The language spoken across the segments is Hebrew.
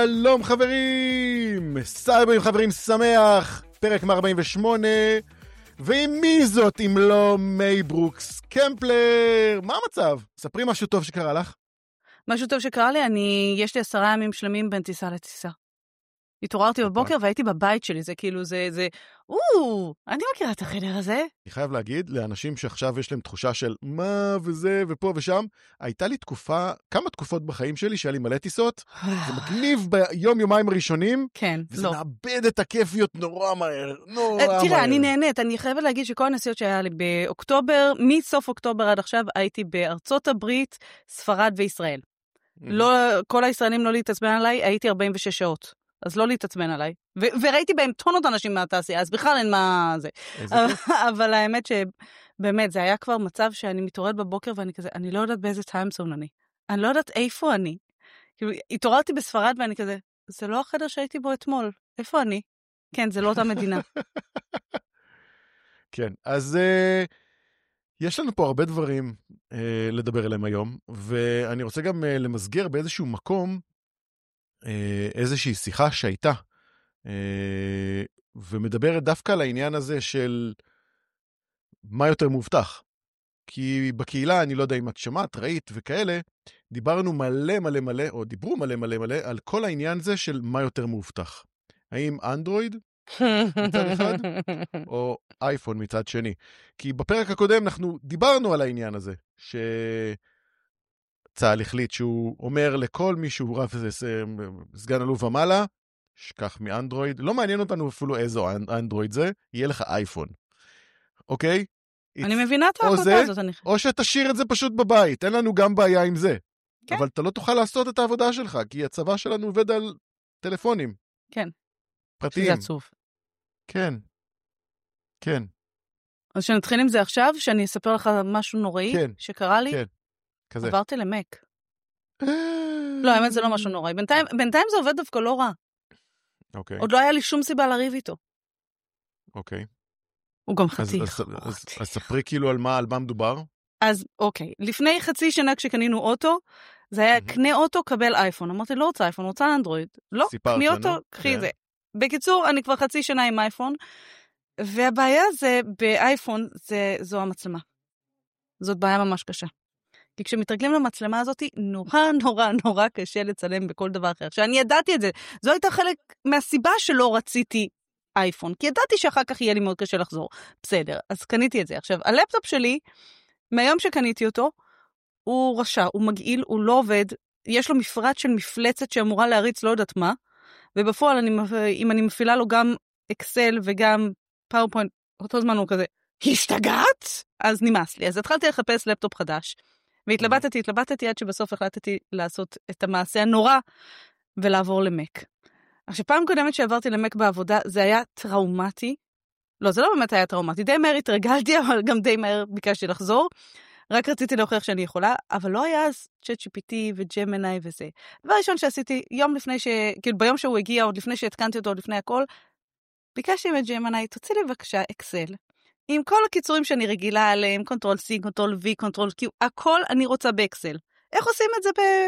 שלום חברים, סייברים חברים שמח, פרק 148, ועם מי זאת אם לא מי ברוקס קמפלר? מה המצב? ספרי משהו טוב שקרה לך. משהו טוב שקרה לי, יש לי 10 ימים שלמים בין טיסה לטיסה. התעוררתי בבוקר והייתי בבית שלי, זה כאילו, אני מכירה את החדר הזה. אני חייב להגיד, לאנשים שעכשיו יש להם תחושה של מה וזה ופה ושם, הייתה לי כמה תקופות בחיים שלי שהיה לי מלא טיסות, זה מגניב ביום-יומיים הראשונים, כן, וזה מאבד את הכיפיות נורא מהר, תראה, אני נהנית, אני חייבת להגיד שכל הנסיעות שהיה לי באוקטובר, מסוף אוקטובר עד עכשיו, הייתי בארצות הברית, ספרד וישראל. כל הישראלים לא להתעצבן עליי, הייתי 46 שעות. אז לא להתעצבן עליי. וראיתי בהם טונות אנשים מהתעשייה, אז בכלל אין מה זה. אבל האמת שבאמת, זה היה כבר מצב שאני מתעוררת בבוקר, ואני כזה, אני לא יודעת באיזה טיימזון אני לא יודעת איפה אני. כאילו, התעוררתי בספרד, ואני כזה, זה לא החדר שהייתי בו אתמול. איפה אני? כן, זה לא אותה מדינה. כן, אז יש לנו פה הרבה דברים לדבר עליהם היום, ואני רוצה גם למסגר באיזשהו מקום, איזושהי שיחה שהייתה, ומדברת דווקא על העניין הזה של מה יותר מובטח. כי בקהילה, אני לא יודע אם את שמעת, ראית וכאלה, דיברנו מלא, או דיברו מלא על כל העניין הזה של מה יותר מובטח. האם אנדרואיד מצד אחד, או אייפון מצד שני. כי בפרק הקודם אנחנו דיברנו על העניין הזה, צה"ל החליט שהוא אומר לכל מי שהוא רב סגן אלוף ומעלה, שכח מאנדרואיד, לא מעניין אותנו אפילו איזו אנדרואיד זה, יהיה לך אייפון. אוקיי? אני מבינה את ההחלטה הזאת. או שתשאיר את זה פשוט בבית, אין לנו גם בעיה עם זה. כן. אבל אתה לא תוכל לעשות את העבודה שלך, כי הצבא שלנו עובד על טלפונים. כן. פרטיים. שזה עצוב. כן. כן. אז שנתחיל עם זה עכשיו, שאני אספר לך משהו נוראי שקרה לי. כן. כזה. עברתי למק. לא, האמת זה לא משהו נוראי. בינתיים זה עובד דווקא לא רע. אוקיי. עוד לא היה לי שום סיבה לריב איתו. אוקיי. הוא גם חתיך. אז ספרי כאילו על מה מדובר. אז אוקיי, לפני חצי שנה כשקנינו אוטו, זה היה קנה אוטו, קבל אייפון. אמרתי, לא רוצה אייפון, רוצה אנדרואיד. לא, קני אוטו, קחי זה. בקיצור, אני כבר חצי שנה עם אייפון, והבעיה זה באייפון, זו המצלמה. זאת בעיה ממש קשה. כי כשמתרגלים למצלמה הזאת, נורא קשה לצלם בכל דבר אחר. שאני ידעתי את זה. זו הייתה חלק מהסיבה שלא רציתי אייפון. כי ידעתי שאחר כך יהיה לי מאוד קשה לחזור. בסדר, אז קניתי את זה. עכשיו, הלפטופ שלי, מהיום שקניתי אותו, הוא רשע, הוא מגעיל, הוא לא עובד. יש לו מפרט של מפלצת שאמורה להריץ לא יודעת מה. ובפועל, אם אני מפעילה לו גם אקסל וגם פאורפוינט, אותו זמן הוא כזה, השתגעת? אז נמאס לי. אז התחלתי לחפש לפטופ חדש. והתלבטתי עד שבסוף החלטתי לעשות את המעשה הנורא ולעבור למק. עכשיו, פעם קודמת שעברתי למק בעבודה, זה היה טראומטי. לא, זה לא באמת היה טראומטי. די מהר התרגלתי, אבל גם די מהר ביקשתי לחזור. רק רציתי להוכיח שאני יכולה, אבל לא היה אז ChatGPT וג'מיני וזה. דבר ראשון שעשיתי, כאילו ביום שהוא הגיע, עוד לפני שהתקנתי אותו, עוד לפני הכל, ביקשתי מג'מיני, תוציא לי בבקשה אקסל. עם כל הקיצורים שאני רגילה עליהם, קונטרול C, קונטרול V, קונטרול Q, הכל אני רוצה באקסל. איך עושים את זה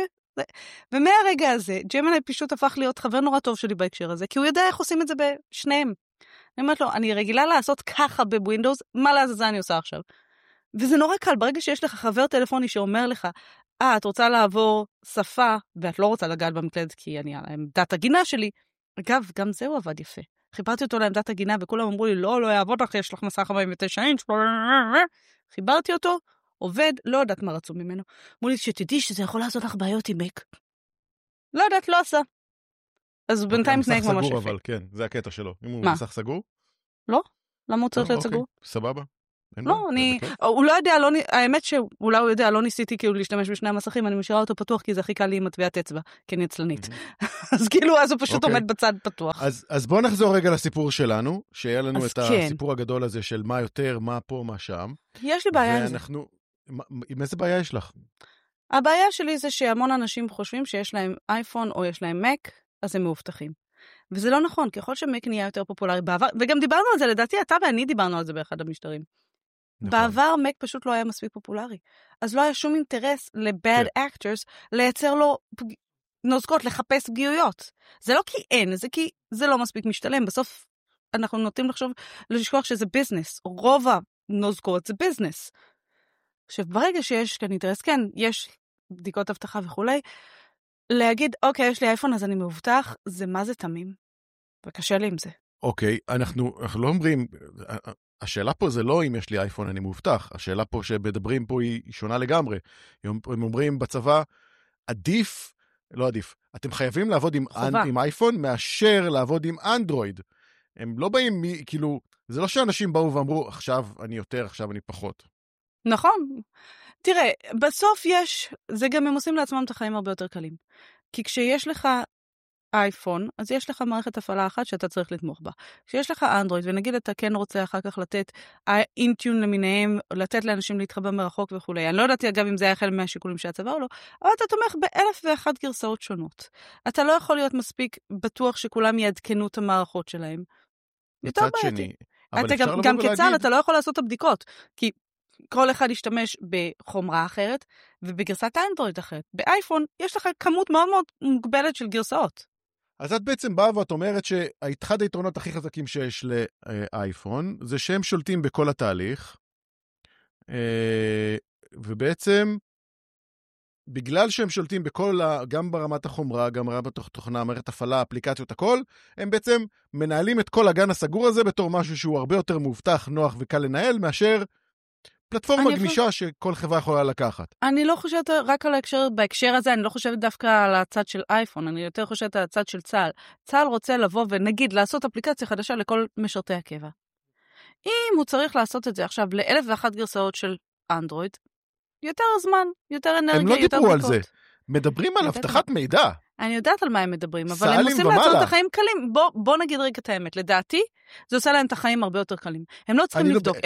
ומהרגע הזה, ג'מיני פשוט הפך להיות חבר נורא טוב שלי בהקשר הזה, כי הוא יודע איך עושים את זה בשניהם. אני אומרת לו, אני רגילה לעשות ככה בווינדוס, מה לעזאזל אני עושה עכשיו? וזה נורא קל, ברגע שיש לך חבר טלפוני שאומר לך, את רוצה לעבור שפה, ואת לא רוצה לגעת במקלדת, כי אני על עמדת הגינה שלי. אגב, גם זהו עבד יפה. חיברתי אותו לעמדת הגינה, וכולם אמרו לי, לא יעבוד לך, יש לך מסך 49 אינץ'. חיברתי אותו, עובד, לא יודעת מה רצו ממנו. אמרו לי, שתדעי שזה יכול לעשות לך בעיות עם מק. לא יודעת, לא עשה. אז בינתיים מתנהג ממש יפה. אבל כן, זה הקטע שלו. אם הוא מסך סגור? לא. למה הוא צריך להיות סגור? סבבה. לא, הוא לא יודע, האמת שאולי הוא יודע, לא ניסיתי כאילו להשתמש בשני המסכים, אני משאירה אותו פתוח, כי זה חיכה לי עם מטביעת אצבע, כי אני עצלנית. אז כאילו, אז הוא פשוט עומד בצד פתוח. אז בואו נחזור רגע לסיפור שלנו, שיהיה לנו את הסיפור הגדול הזה של מה יותר, מה פה, מה שם. יש לי בעיה עם זה. עם איזה בעיה יש לך? הבעיה שלי זה שהמון אנשים חושבים שיש להם אייפון או יש להם מק, אז הם מאובטחים. וזה לא נכון, ככל שמק נהיה יותר פופולרי בעבר, וגם דיברנו על זה, לדעתי אתה ואני דיברנו על זה באחד המשטרים. בעבר מק פשוט לא היה מספיק פופולרי. אז לא היה שום אינטרס לבד אקטורס לייצר לו נוזקות לחפש פגיעויות. זה לא כי אין, זה כי זה לא מספיק משתלם. בסוף אנחנו נוטים לשכוח שזה ביזנס. רוב הנוזקות זה ביזנס. עכשיו, ברגע שיש כאן אינטרס, כן, יש בדיקות הבטחה וכולי, להגיד, אוקיי, יש לי אייפון, אז אני מבוטח, זה מה זה תמים? וקשה לי עם זה. אוקיי, אנחנו לא אומרים, השאלה פה זה לא אם יש לי אייפון, אני מבוטח. השאלה פה שמדברים פה היא שונה לגמרי. הם אומרים בצבא, עדיף, לא עדיף, אתם חייבים לעבוד עם אייפון מאשר לעבוד עם אנדרואיד. הם לא באים, כאילו, זה לא שאנשים באו ואמרו, עכשיו אני יותר, עכשיו אני פחות. נכון. תראה, בסוף זה גם הם עושים לעצמם את החיים הרבה יותר קלים. כי כשיש לך אייפון, אז יש לך מערכת הפעלה אחת שאתה צריך לתמוך בה. כשיש לך אנדרואיד, ונגיד אתה כן רוצה אחר כך לתת אינטיון למיניהם, לתת לאנשים להתחבר מרחוק וכו'. אני לא יודעת אגב אם זה היה חלק מהשיקולים שהצבא או לא, אבל אתה תומך ב1,001 גרסאות שונות. אתה לא יכול להיות מספיק בטוח שכולם יעדכנו את המערכות שלהם. מצד שני, גם כצה"ל אתה לא יכול לעשות את הבדיקות, כי כל אחד ישתמש בחומרה אחרת, ובגרסת האנדרואיד אחרת. באייפון יש לך כמות מאוד מאוד מוגבלת של גרסאות. אז את בעצם באה ואת אומרת שאחד היתרונות הכי חזקים שיש לאייפון, זה שהם שולטים בכל התהליך, ובעצם, בגלל שהם שולטים גם ברמת החומרה, גם ברמת התוכנה, מערכת הפעלה, אפליקציות, הכל, הם בעצם מנהלים את כל הגן הסגור הזה בתור משהו שהוא הרבה יותר מובטח, נוח וקל לנהל, מאשר פלטפורמה גמישה שכל חברה יכולה לקחת. אני לא חושבת רק על בהקשר הזה, אני לא חושבת דווקא על הצד של אייפון, אני יותר חושבת על הצד של צה"ל. צה"ל רוצה לבוא ונגיד לעשות אפליקציה חדשה לכל משרתי הקבע. אם הוא צריך לעשות את זה עכשיו ל1,001 גרסאות של אנדרואיד, יותר זמן, יותר אנרגיה, יותר בדיקות. הם לא דיברו על זה. מדברים על הבטחת מידע. אני יודעת על מה הם מדברים, אבל הם עושים לעשות את החיים קלים. בוא נגיד רגע את האמת. לדעתי, זה עושה להם את החיים הרבה יותר קלים. הם לא צריכים לבדוק.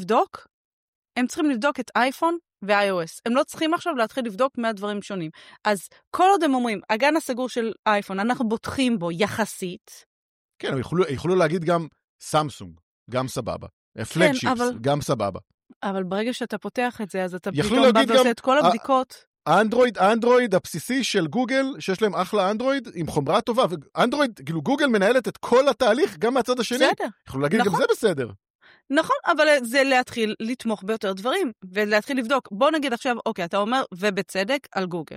הם צריכים לבדוק את אייפון ו-iOS. הם לא צריכים עכשיו להתחיל לבדוק מהדברים שונים. אז כל עוד הם אומרים, הגן הסגור של אייפון, אנחנו בוטחים בו יחסית. כן, הם יכולו להגיד גם סמסונג, גם סבבה. פלגשיפס, גם סבבה. אבל ברגע שאתה פותח את זה, אז אתה פתאום בא ועושה את כל הבדיקות. האנדרואיד הבסיסי של גוגל, שיש להם אחלה אנדרואיד, עם חומרה טובה, ואנדרואיד, כאילו גוגל מנהלת את כל התהליך, גם מהצד השני. בסדר. יכולו להגיד גם זה בסדר. נכון, אבל זה להתחיל לתמוך ביותר דברים, ולהתחיל לבדוק. בוא נגיד עכשיו, אוקיי, אתה אומר, ובצדק, על גוגל.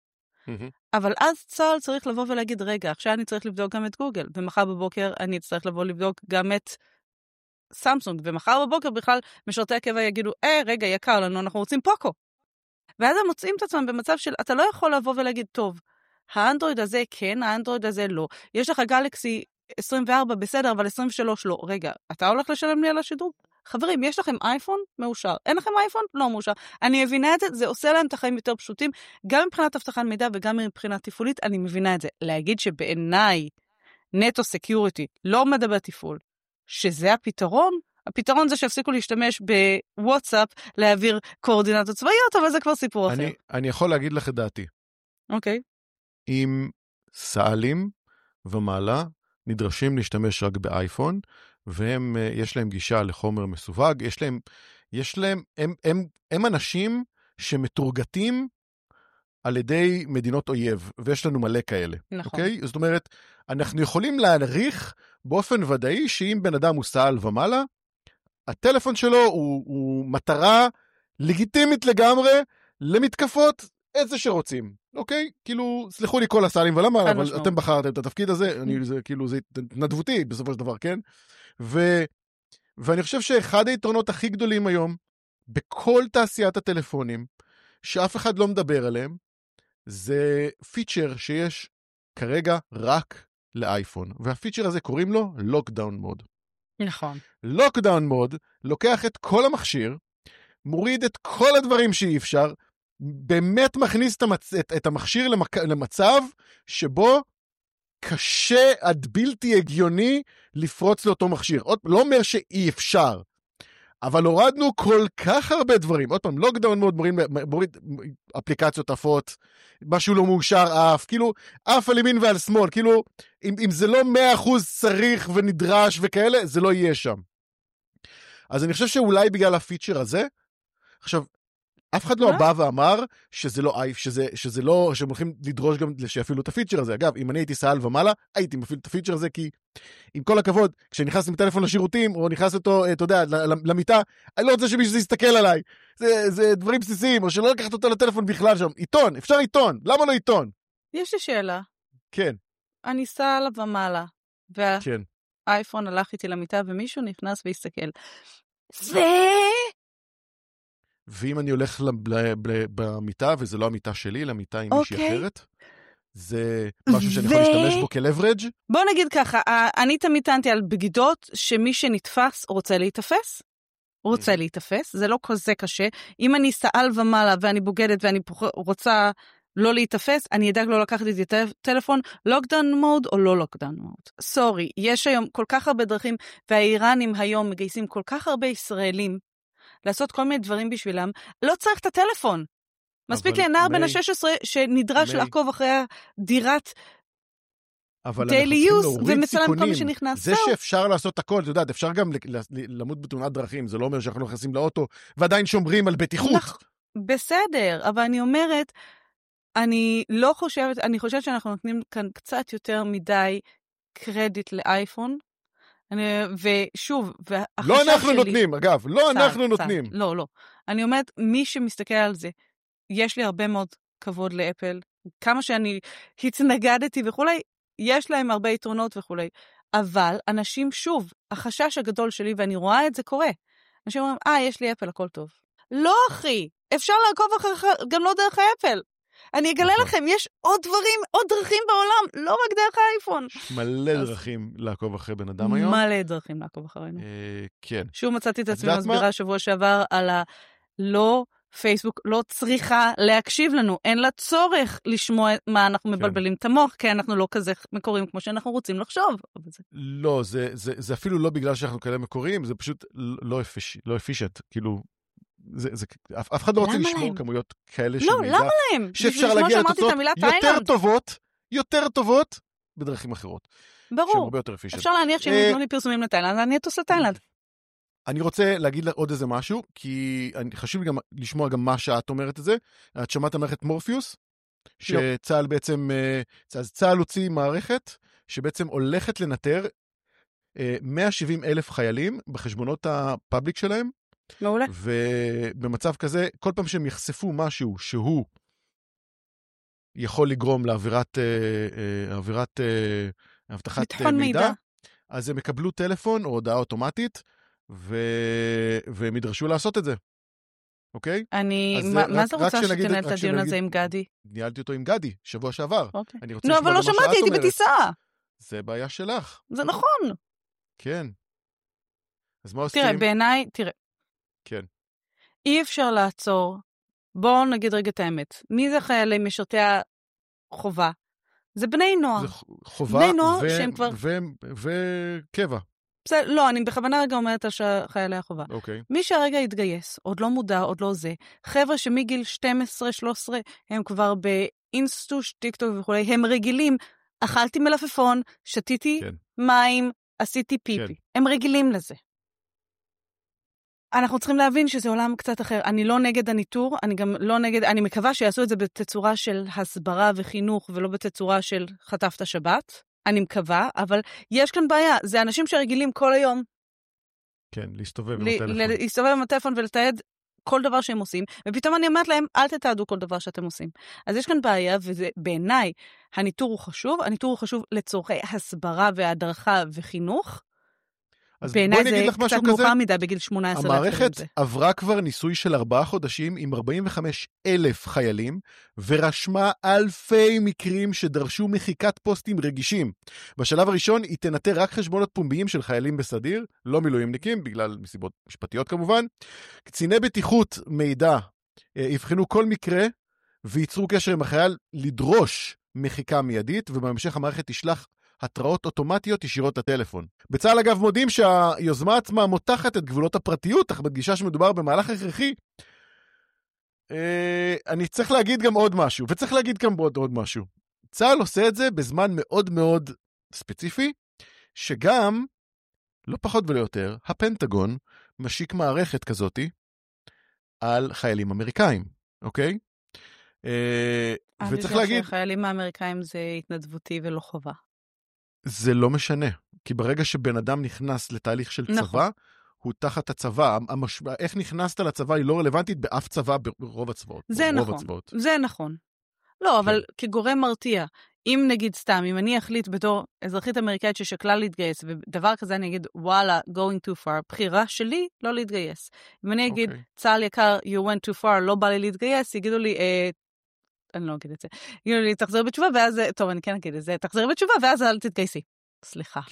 אבל אז צה"ל צריך לבוא ולהגיד, רגע, עכשיו אני צריך לבדוק גם את גוגל, ומחר בבוקר אני אצטרך לבוא לבדוק גם את סמסונג, ומחר בבוקר בכלל משרתי הקבע יגידו, רגע, יקר לנו, אנחנו רוצים פוקו. ואז הם מוצאים את עצמם במצב של, אתה לא יכול לבוא ולהגיד, טוב, האנדרואיד הזה כן, האנדרואיד הזה לא. יש לך גלקסי 24 בסדר, אבל 23 לא. רגע, אתה הולך לשלם לי על השדרוג? חברים, יש לכם אייפון? מאושר. אין לכם אייפון? לא מאושר. אני מבינה את זה, זה עושה להם את החיים יותר פשוטים, גם מבחינת הבטחת מידע וגם מבחינת תפעולית, אני מבינה את זה. להגיד שבעיניי, נטו סקיוריטי, לא מדבר תפעול, שזה הפתרון זה שהפסיקו להשתמש בוואטסאפ להעביר קואורדינטות צבאיות, אבל זה כבר סיפור אחר. אני יכול להגיד לך את דעתי. אוקיי. אם סעלים ומעלה נדרשים להשתמש רק באייפון, והם, יש להם גישה לחומר מסווג, הם אנשים שמתורגתים על ידי מדינות אויב, ויש לנו מלא כאלה. נכון. אוקיי? זאת אומרת, אנחנו יכולים להעריך באופן ודאי שאם בן אדם הוא סעל ומעלה, הטלפון שלו הוא מטרה לגיטימית לגמרי למתקפות איזה שרוצים. אוקיי? כאילו, סלחו לי כל הסעלים ולמה, אבל אתם בחרתם את התפקיד הזה, זה כאילו, זה התנדבותי בסופו של דבר, כן? ואני חושב שאחד היתרונות הכי גדולים היום, בכל תעשיית הטלפונים, שאף אחד לא מדבר עליהם, זה פיצ'ר שיש כרגע רק לאייפון, והפיצ'ר הזה קוראים לו לוקדאון מוד. נכון. לוקדאון מוד לוקח את כל המכשיר, מוריד את כל הדברים שאי אפשר, באמת מכניס את המכשיר למצב שבו קשה עד בלתי הגיוני לפרוץ לאותו מכשיר. לא אומר שאי אפשר, אבל הורדנו כל כך הרבה דברים. עוד פעם, לוקדאון מוד מוריד אפליקציות עפות, משהו לא מאושר אף, כאילו, אף על ימין ועל שמאל, כאילו, אם זה לא 100% צריך ונדרש וכאלה, זה לא יהיה שם. אז אני חושב שאולי בגלל הפיצ'ר הזה, עכשיו, אף אחד לא בא ואמר שזה לא, שהם הולכים לדרוש גם שיפעילו את הפיצ'ר הזה. אגב, אם אני הייתי סעל ומעלה, הייתי מפעיל את הפיצ'ר הזה, כי עם כל הכבוד, כשנכנס עם טלפון לשירותים, או נכנס אותו, אתה יודע, למיטה, אני לא רוצה שמישהו יסתכל עליי. זה דברים בסיסיים, או שלא לקחת אותו לטלפון בכלל שם. עיתון, אפשר עיתון. למה לא עיתון? יש לי שאלה. כן. אני סעל ומעלה, והאייפון הלך איתי למיטה, ומישהו נכנס והסתכל. ואם אני הולך במיטה, וזה לא המיטה שלי, למיטה עם מישהי אחרת, זה משהו שאני יכול להשתמש בו כלברג'? בוא נגיד ככה, אני תמיד טענתי על בגידות, שמי שנתפס רוצה להתאפס. רוצה להתאפס, זה לא כזה קשה. אם אני סעל ומעלה, ואני בוגדת, ואני רוצה לא להתאפס, אני אדאג לא לקחת איתי טלפון, לוקדאון מוד או לא לוקדאון מוד. סורי, יש היום כל כך הרבה דרכים, והאיראנים היום מגייסים כל כך הרבה ישראלים, לעשות כל מיני דברים בשבילם, לא צריך את הטלפון. מספיק לי נער בן ה-16 שנדרש לעקוב אחרי דירת דיילי יוס, ומצלם כל מי שנכנס. זה שאפשר לעשות הכל, אתה יודע, אפשר גם למות בתאונת דרכים, זה לא אומר שאנחנו נכנסים לאוטו, ועדיין שומרים על בטיחות. בסדר, אבל אני אומרת, אני לא חושבת, אני חושבת שאנחנו נותנים כאן קצת יותר מדי קרדיט לאייפון, ושוב, לא אנחנו נותנים, אגב, לא אנחנו נותנים. לא. אני אומרת, מי שמסתכל על זה, יש לי הרבה מאוד כבוד לאפל, כמה שאני התנגדתי וכולי, יש להם הרבה יתרונות וכולי, אבל אנשים, שוב, החשש הגדול שלי, ואני רואה את זה קורה, אנשים אומרים, יש לי אפל, הכל טוב. לא, אחי, אפשר לעקוב אחריך, גם לא דרך האפל. אני אגלה לכם, יש עוד דברים, עוד דרכים בעולם, לא רק דרך האייפון. יש מלא דרכים לעקוב אחרי בן אדם היום. מלא דרכים לעקוב אחרינו. כן. שוב מצאתי את עצמי מסבירה שבוע שעבר על לא, פייסבוק לא צריכה להקשיב לנו, אין לה צורך לשמוע מה אנחנו מבלבלים את המוח, כי אנחנו לא כזה מקוריים כמו שאנחנו רוצים לחשוב. לא, זה אפילו לא בגלל שאנחנו כאלה מקוריים, זה פשוט לא אפישט, כאילו, אף אחד לא רוצה לשמור כמויות כאלה של מידע. לא, למה להם? שאפשר להגיע לתוצאות יותר טובות בדרכים אחרות. ברור. אפשר להניח שהם יתנו לי פרסומים לתאילנד, אני אתעושה תאילנד. אני רוצה להגיד עוד איזה משהו, כי חשוב לי גם לשמוע גם מה שאת אומרת את זה. את שמעת מערכת מורפיוס? שצהל בעצם, צהל הוציא מערכת שבעצם הולכת לנטר 170,000 חיילים בחשבונות הפאבליק שלהם. מעולה. ובמצב כזה, כל פעם שהם יחשפו משהו שהוא יכול לגרום לעבירת אבטחת מידע, אז הם יקבלו טלפון או הודעה אוטומטית, והם ידרשו לעשות את זה. אוקיי? מה זה רוצה שתנהל את הדיון הזה עם גדי? ניהלתי אותו עם גדי, שבוע שעבר. לא, אבל לא שמעתי, הייתי בטיסה. זה בעיה שלך. זה נכון. כן. אז מה עושים? תראה, בעיניי, כן. אי אפשר לעצור. בואו נגיד רגע את האמת. מי זה חיילי משרתי החובה? זה בני נוער. זה חובה וקבע. לא, אני בכוונה רגע אומרת על חיילי החובה. אוקיי. מי שהרגע יתגייס, עוד לא מודע, עוד לא זה. חבר'ה שמגיל 12-13 הם כבר באינסטוש, טיקטוק וכולי, הם רגילים. אכלתי מלפפון, שתיתי מים, עשיתי פיפי. הם רגילים לזה. אנחנו צריכים להבין שזה עולם קצת אחר. אני לא נגד הניטור, אני גם לא נגד, אני מקווה שיעשו את זה בתצורה של הסברה וחינוך, ולא בתצורה של חטפת שבת. אני מקווה, אבל יש כאן בעיה. זה אנשים שרגילים כל היום. כן, להסתובב עם הטלפון. להסתובב עם הטלפון ולתעד כל דבר שהם עושים, ופתאום אני אומרת להם, אל תתעדו כל דבר שאתם עושים. אז יש כאן בעיה, וזה בעיניי, הניטור הוא חשוב, הניטור הוא חשוב לצורכי הסברה והדרכה וחינוך, בעיניי זה קצת מאוחר מדי בגיל 18. המערכת עברה כבר ניסוי של 4 חודשים עם 45,000 חיילים, ורשמה אלפי מקרים שדרשו מחיקת פוסטים רגישים. בשלב הראשון היא תנטר רק חשבונות פומביים של חיילים בסדיר, לא מילואימניקים, בגלל מסיבות משפטיות כמובן. קציני בטיחות מידע יבחנו כל מקרה, וייצרו קשר עם החייל לדרוש מחיקה מיידית, ובהמשך המערכת תשלח התראות אוטומטיות ישירות לטלפון. בצה"ל אגב מודים שהיוזמה עצמה מותחת את גבולות הפרטיות, אך בדגישה שמדובר במהלך הכרחי. אני צריך להגיד גם עוד משהו, וצריך להגיד גם עוד משהו. צה"ל עושה את זה בזמן מאוד מאוד ספציפי, שגם, לא פחות ולא יותר, הפנטגון משיק מערכת כזאתי, על חיילים אמריקאים, אוקיי? וצריך להגיד... שחיילים האמריקאים זה התנדבותי ולא חובה. זה לא משנה, כי ברגע שבן אדם נכנס לתהליך של צבא, הוא תחת הצבא. איך נכנסת לצבא היא לא רלוונטית באף צבא ברוב הצבאות. זה נכון, זה נכון. לא, אבל כגורם מרתיע, אם נגיד סתם, אם אני אחליט בתור אזרחית אמריקאית ששקלה להתגייס, ודבר כזה אני אגיד, וואלה, going too far, בחירה שלי לא להתגייס. אם אני אגיד, צהל יקר, you went too far, לא בא לי להתגייס, יגידו לי, אני לא אגיד את זה, יגידו לי, תחזרי בתשובה, ואז, טוב, אני כן אגיד את זה, תחזרי בתשובה, ואז אל תתגייסי. סליחה.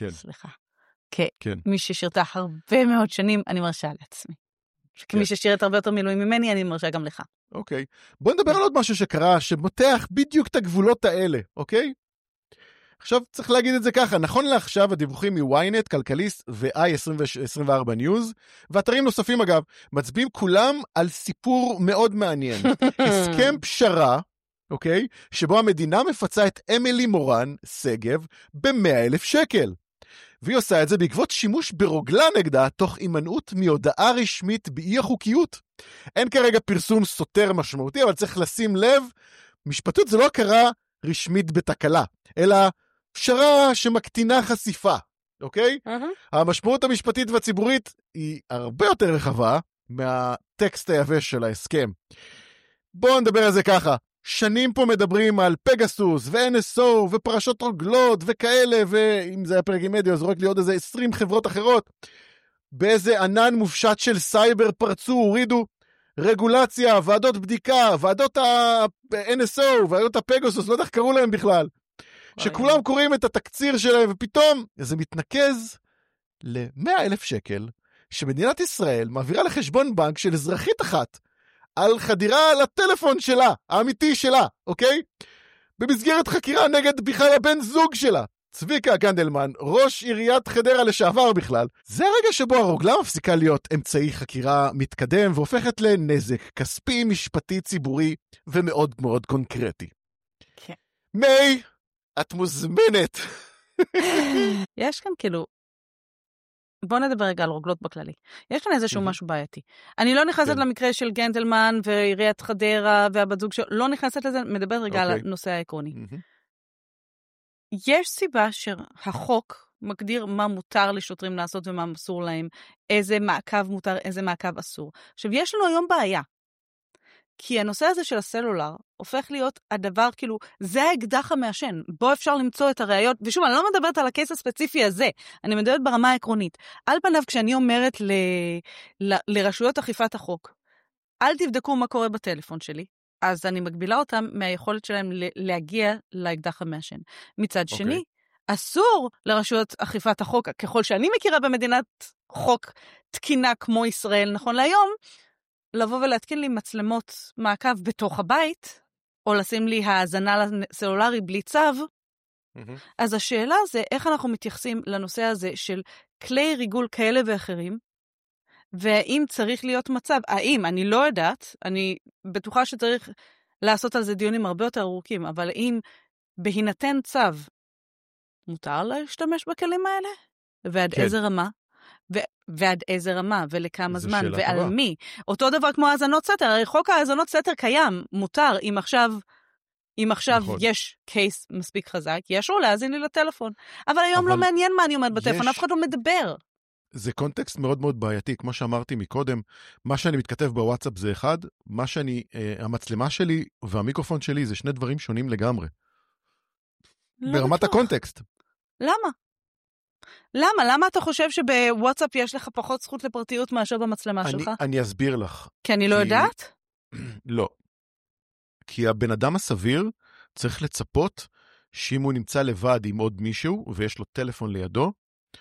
כמי ששירתה הרבה מאוד שנים, אני מרשה לעצמי. כמי ששירת הרבה יותר מילואים ממני, אני מרשה גם לך. אוקיי. בוא נדבר על עוד משהו שקרה, שמותח בדיוק את הגבולות האלה, אוקיי? עכשיו צריך להגיד את זה ככה, נכון לעכשיו הדיווחים מ-ynet, כלכליסט ו-i24 News, ואתרים נוספים אגב, מצביעים כולם על סיפור מאוד מעניין. הסכם פשרה, אוקיי? שבו המדינה מפצה את אמילי מורן סגב ב-100,000 שקל. והיא עושה את זה בעקבות שימוש ברוגלה נגדה, תוך הימנעות מהודעה רשמית באי החוקיות. אין כרגע פרסום סותר משמעותי, אבל צריך לשים לב, משפטות זה לא הכרה רשמית בתקלה, אלא פשרה שמקטינה חשיפה, אוקיי? המשמעות המשפטית והציבורית היא הרבה יותר רחבה מהטקסט היבש של ההסכם. בואו נדבר על זה ככה. שנים פה מדברים על פגסוס ו-NSO ופרשות רוגלות וכאלה, ואם זה היה פרגימדיו, אז רק לי עוד איזה 20 חברות אחרות. באיזה ענן מופשט של סייבר פרצו, הורידו רגולציה, ועדות בדיקה, ועדות ה-NSO, ועדות הפגסוס, לא יודע איך קראו להם בכלל. שכולם קוראים את התקציר שלהם, ופתאום זה מתנקז ל-100,000 שקל, שמדינת ישראל מעבירה לחשבון בנק של אזרחית אחת, על חדירה לטלפון שלה, האמיתי שלה, אוקיי? במסגרת חקירה נגד בכלל הבן זוג שלה, צביקה גנדלמן, ראש עיריית חדרה לשעבר בכלל. זה הרגע שבו הרוגלה מפסיקה להיות אמצעי חקירה מתקדם, והופכת לנזק כספי, משפטי, ציבורי, ומאוד מאוד קונקרטי. כן. מי, את מוזמנת. יש כאן כאילו, בוא נדבר רגע על רוגלות בכללי. יש כאן איזשהו משהו בעייתי. אני לא נכנסת למקרה של גנדלמן ועיריית חדרה והבת זוג שלו, לא נכנסת לזה, מדבר רגע על הנושא העקרוני. יש סיבה שהחוק מגדיר מה מותר לשוטרים לעשות ומה אסור להם, איזה מעקב מותר, איזה מעקב אסור. עכשיו, יש לנו היום בעיה. כי הנושא הזה של הסלולר הופך להיות הדבר, כאילו, זה האקדח המעשן. בו אפשר למצוא את הראיות, ושוב, אני לא מדברת על הקייס הספציפי הזה, אני מדברת ברמה העקרונית. על פניו, כשאני אומרת לרשויות אכיפת החוק, אל תבדקו מה קורה בטלפון שלי, אז אני מגבילה אותם מהיכולת שלהם להגיע לאקדח המעשן. מצד שני, אסור לרשויות אכיפת החוק, ככל שאני מכירה במדינת חוק תקינה כמו ישראל נכון להיום, לבוא ולהתקין לי מצלמות מעקב בתוך הבית, או לשים לי האזנה לסלולרי בלי צו. אז השאלה זה איך אנחנו מתייחסים לנושא הזה של כלי ריגול כאלה ואחרים, והאם צריך להיות מצב, האם, אני לא יודעת, אני בטוחה שצריך לעשות על זה דיונים הרבה יותר ארוכים, אבל האם בהינתן צו, מותר להשתמש בכלים האלה? ועד איזה רמה? ועד איזה רמה, ולכמה זמן, ועל מי. אותו דבר כמו האזנות סתר, הרי חוק האזנות סתר קיים, מותר, אם עכשיו יש קייס מספיק חזק, יש לו להאזין לי לטלפון. אבל היום לא מעניין מה אני עומד בטלפון, אף אחד לא מדבר. זה קונטקסט מאוד מאוד בעייתי, כמו שאמרתי מקודם, מה שאני מתכתב בוואטסאפ זה אחד, המצלמה שלי והמיקרופון שלי זה שני דברים שונים לגמרי. ברמת הקונטקסט. למה? למה אתה חושב שבוואטסאפ יש לך פחות זכות לפרטיות מאשר במצלמה שלך? אני אסביר לך. כי אני לא יודעת? לא. כי הבן אדם הסביר צריך לצפות שאם הוא נמצא לבד עם עוד מישהו ויש לו טלפון לידו,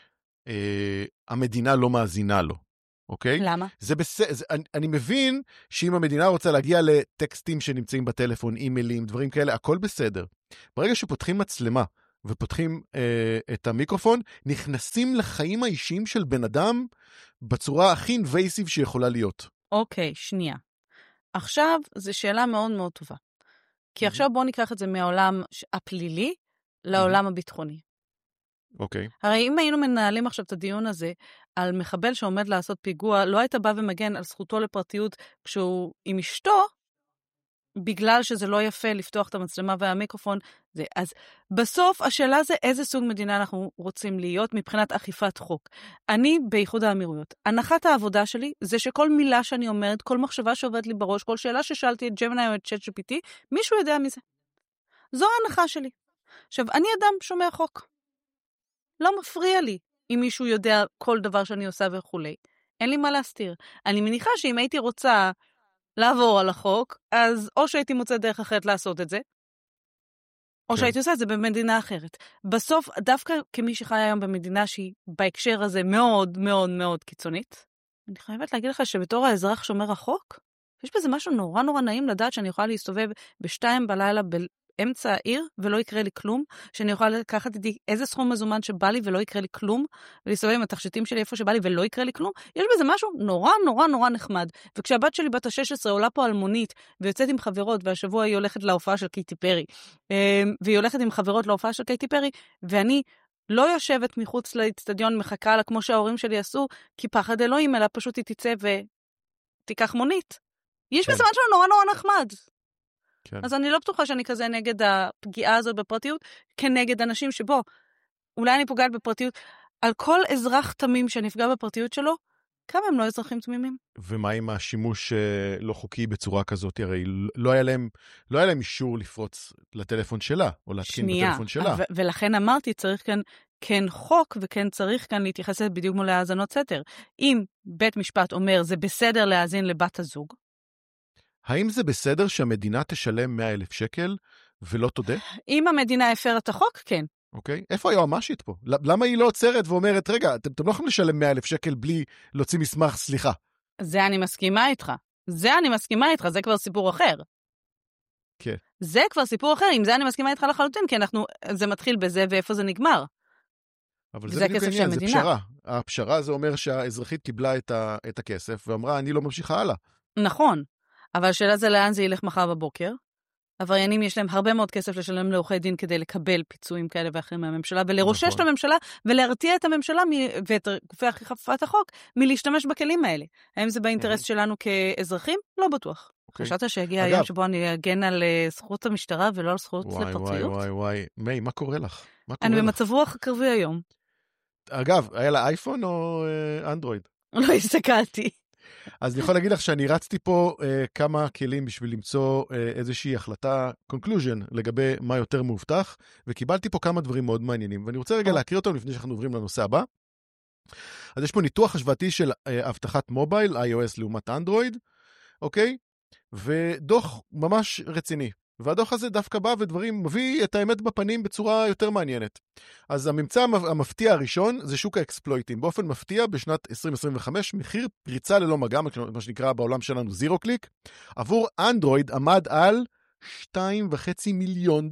המדינה לא מאזינה לו. אוקיי? למה? אני מבין שאם המדינה רוצה להגיע לטקסטים שנמצאים בטלפון, אימיילים, דברים כאלה, הכל בסדר. ברגע שפותחים מצלמה, ופותחים את המיקרופון, נכנסים לחיים האישיים של בן אדם בצורה הכי אינבייסיב שיכולה להיות. אוקיי, שנייה. עכשיו, זו שאלה מאוד מאוד טובה. כי עכשיו בואו ניקח את זה מהעולם הפלילי לעולם הביטחוני. אוקיי. הרי אם היינו מנהלים עכשיו את הדיון הזה על מחבל שעומד לעשות פיגוע, לא היית בא ומגן על זכותו לפרטיות כשהוא עם אשתו, בגלל שזה לא יפה לפתוח את המצלמה והמיקרופון. אז בסוף השאלה זה איזה סוג מדינה אנחנו רוצים להיות מבחינת אכיפת חוק. אני באיחוד האמירויות. הנחת העבודה שלי זה שכל מילה שאני אומרת, כל מחשבה שעובדת לי בראש, כל שאלה ששאלתי את ג'מיני או את ChatGPT, מישהו יודע מזה. זו ההנחה שלי. עכשיו, אני אדם שומע חוק. לא מפריע לי אם מישהו יודע כל דבר שאני עושה וכולי. אין לי מה להסתיר. אני מניחה שאם הייתי רוצה לעבור על החוק, אז או שהייתי מוצא דרך אחרת לעשות את זה, או שהייתי עושה את זה במדינה אחרת. בסוף, דווקא כמי שחיה היום במדינה שהיא בהקשר הזה מאוד מאוד מאוד קיצונית, אני חייבת להגיד לך שבתור האזרח שומר החוק, יש בזה משהו נורא נורא נעים לדעת שאני יכולה להסתובב ב-2 בלילה באמצע העיר ולא יקרה לי כלום, שאני יכולה לקחת איתי איזה סכום מזומן שבא לי ולא יקרה לי כלום, ולהסתובב עם התכשיטים שלי איפה שבא לי ולא יקרה לי כלום. יש בזה משהו נורא נורא נורא נחמד. וכשהבת שלי בת ה-16 עולה פה על מונית ויוצאת עם חברות, והשבוע היא הולכת להופעה של קייטי פרי, והיא הולכת עם חברות להופעה של קייטי פרי, ואני לא יושבת מחוץ לאצטדיון מחכה לה כמו שההורים שלי עשו, כי פחד אלוהים, אלא פשוט היא תצא ותיקח מונית. יש בזה משהו נורא נורא נחמד. כן. אז אני לא בטוחה שאני כזה נגד הפגיעה הזאת בפרטיות, כנגד אנשים שבו, אולי אני פוגעת בפרטיות, על כל אזרח תמים שנפגע בפרטיות שלו, כמה הם לא אזרחים תמימים? ומה עם השימוש לא חוקי בצורה כזאת? הרי לא היה להם אישור לפרוץ לטלפון שלה, או להתקין בטלפון שלה. ולכן אמרתי, צריך כאן כן חוק, וכן צריך כאן להתייחס בדיוק מול האזנות סתר. אם בית משפט אומר, זה בסדר להאזין לבת הזוג, האם זה בסדר שהמדינה תשלם 100,000 שקל ולא תודה? אם המדינה הפרה את החוק, כן. אוקיי. איפה היועמ"שית פה? למה היא לא עוצרת ואומרת, רגע, אתם לא יכולים לשלם 100,000 שקל בלי להוציא מסמך סליחה? זה אני מסכימה איתך. זה כבר סיפור אחר. כן. זה כבר סיפור אחר. אם זה אני מסכימה איתך לחלוטין, כי זה מתחיל בזה ואיפה זה נגמר. אבל זה בדיוק העניין, זה פשרה. הפשרה זה אומר שהאזרחית קיבלה את הכסף ואמרה, אני לא ממשיכה הלאה. נכון. אבל השאלה זה לאן זה ילך מחר בבוקר. עבריינים יש להם הרבה מאוד כסף לשלם לעורכי דין כדי לקבל פיצויים כאלה ואחרים מהממשלה, ולרושש את הממשלה ולהרתיע את הממשלה ואת גופי אכיפת החוק מלהשתמש בכלים האלה. האם זה באינטרס שלנו כאזרחים? לא בטוח. חשבת שהגיע היום שבו אני אגן על זכות המשטרה ולא על זכות לפרטיות? וואי. מי, מה קורה לך? אני במצב רוח קרבי היום. אגב, היה לה אייפון או אנדרואיד? לא הסתכלתי. אז אני יכול להגיד לך שאני רצתי פה כמה כלים בשביל למצוא איזושהי החלטה, conclusion, לגבי מה יותר מאובטח, וקיבלתי פה כמה דברים מאוד מעניינים, ואני רוצה רגע להקריא אותם לפני שאנחנו עוברים לנושא הבא. אז יש פה ניתוח השוואתי של אבטחת מובייל, iOS לעומת אנדרואיד, אוקיי? ודוח ממש רציני. והדוח הזה דווקא בא ודברים מביא את האמת בפנים בצורה יותר מעניינת. אז הממצא המפתיע הראשון זה שוק האקספלויטים. באופן מפתיע בשנת 2025 מחיר פריצה ללא מגע, מה שנקרא בעולם שלנו זירו קליק, עבור אנדרואיד עמד על $2.5 מיליון,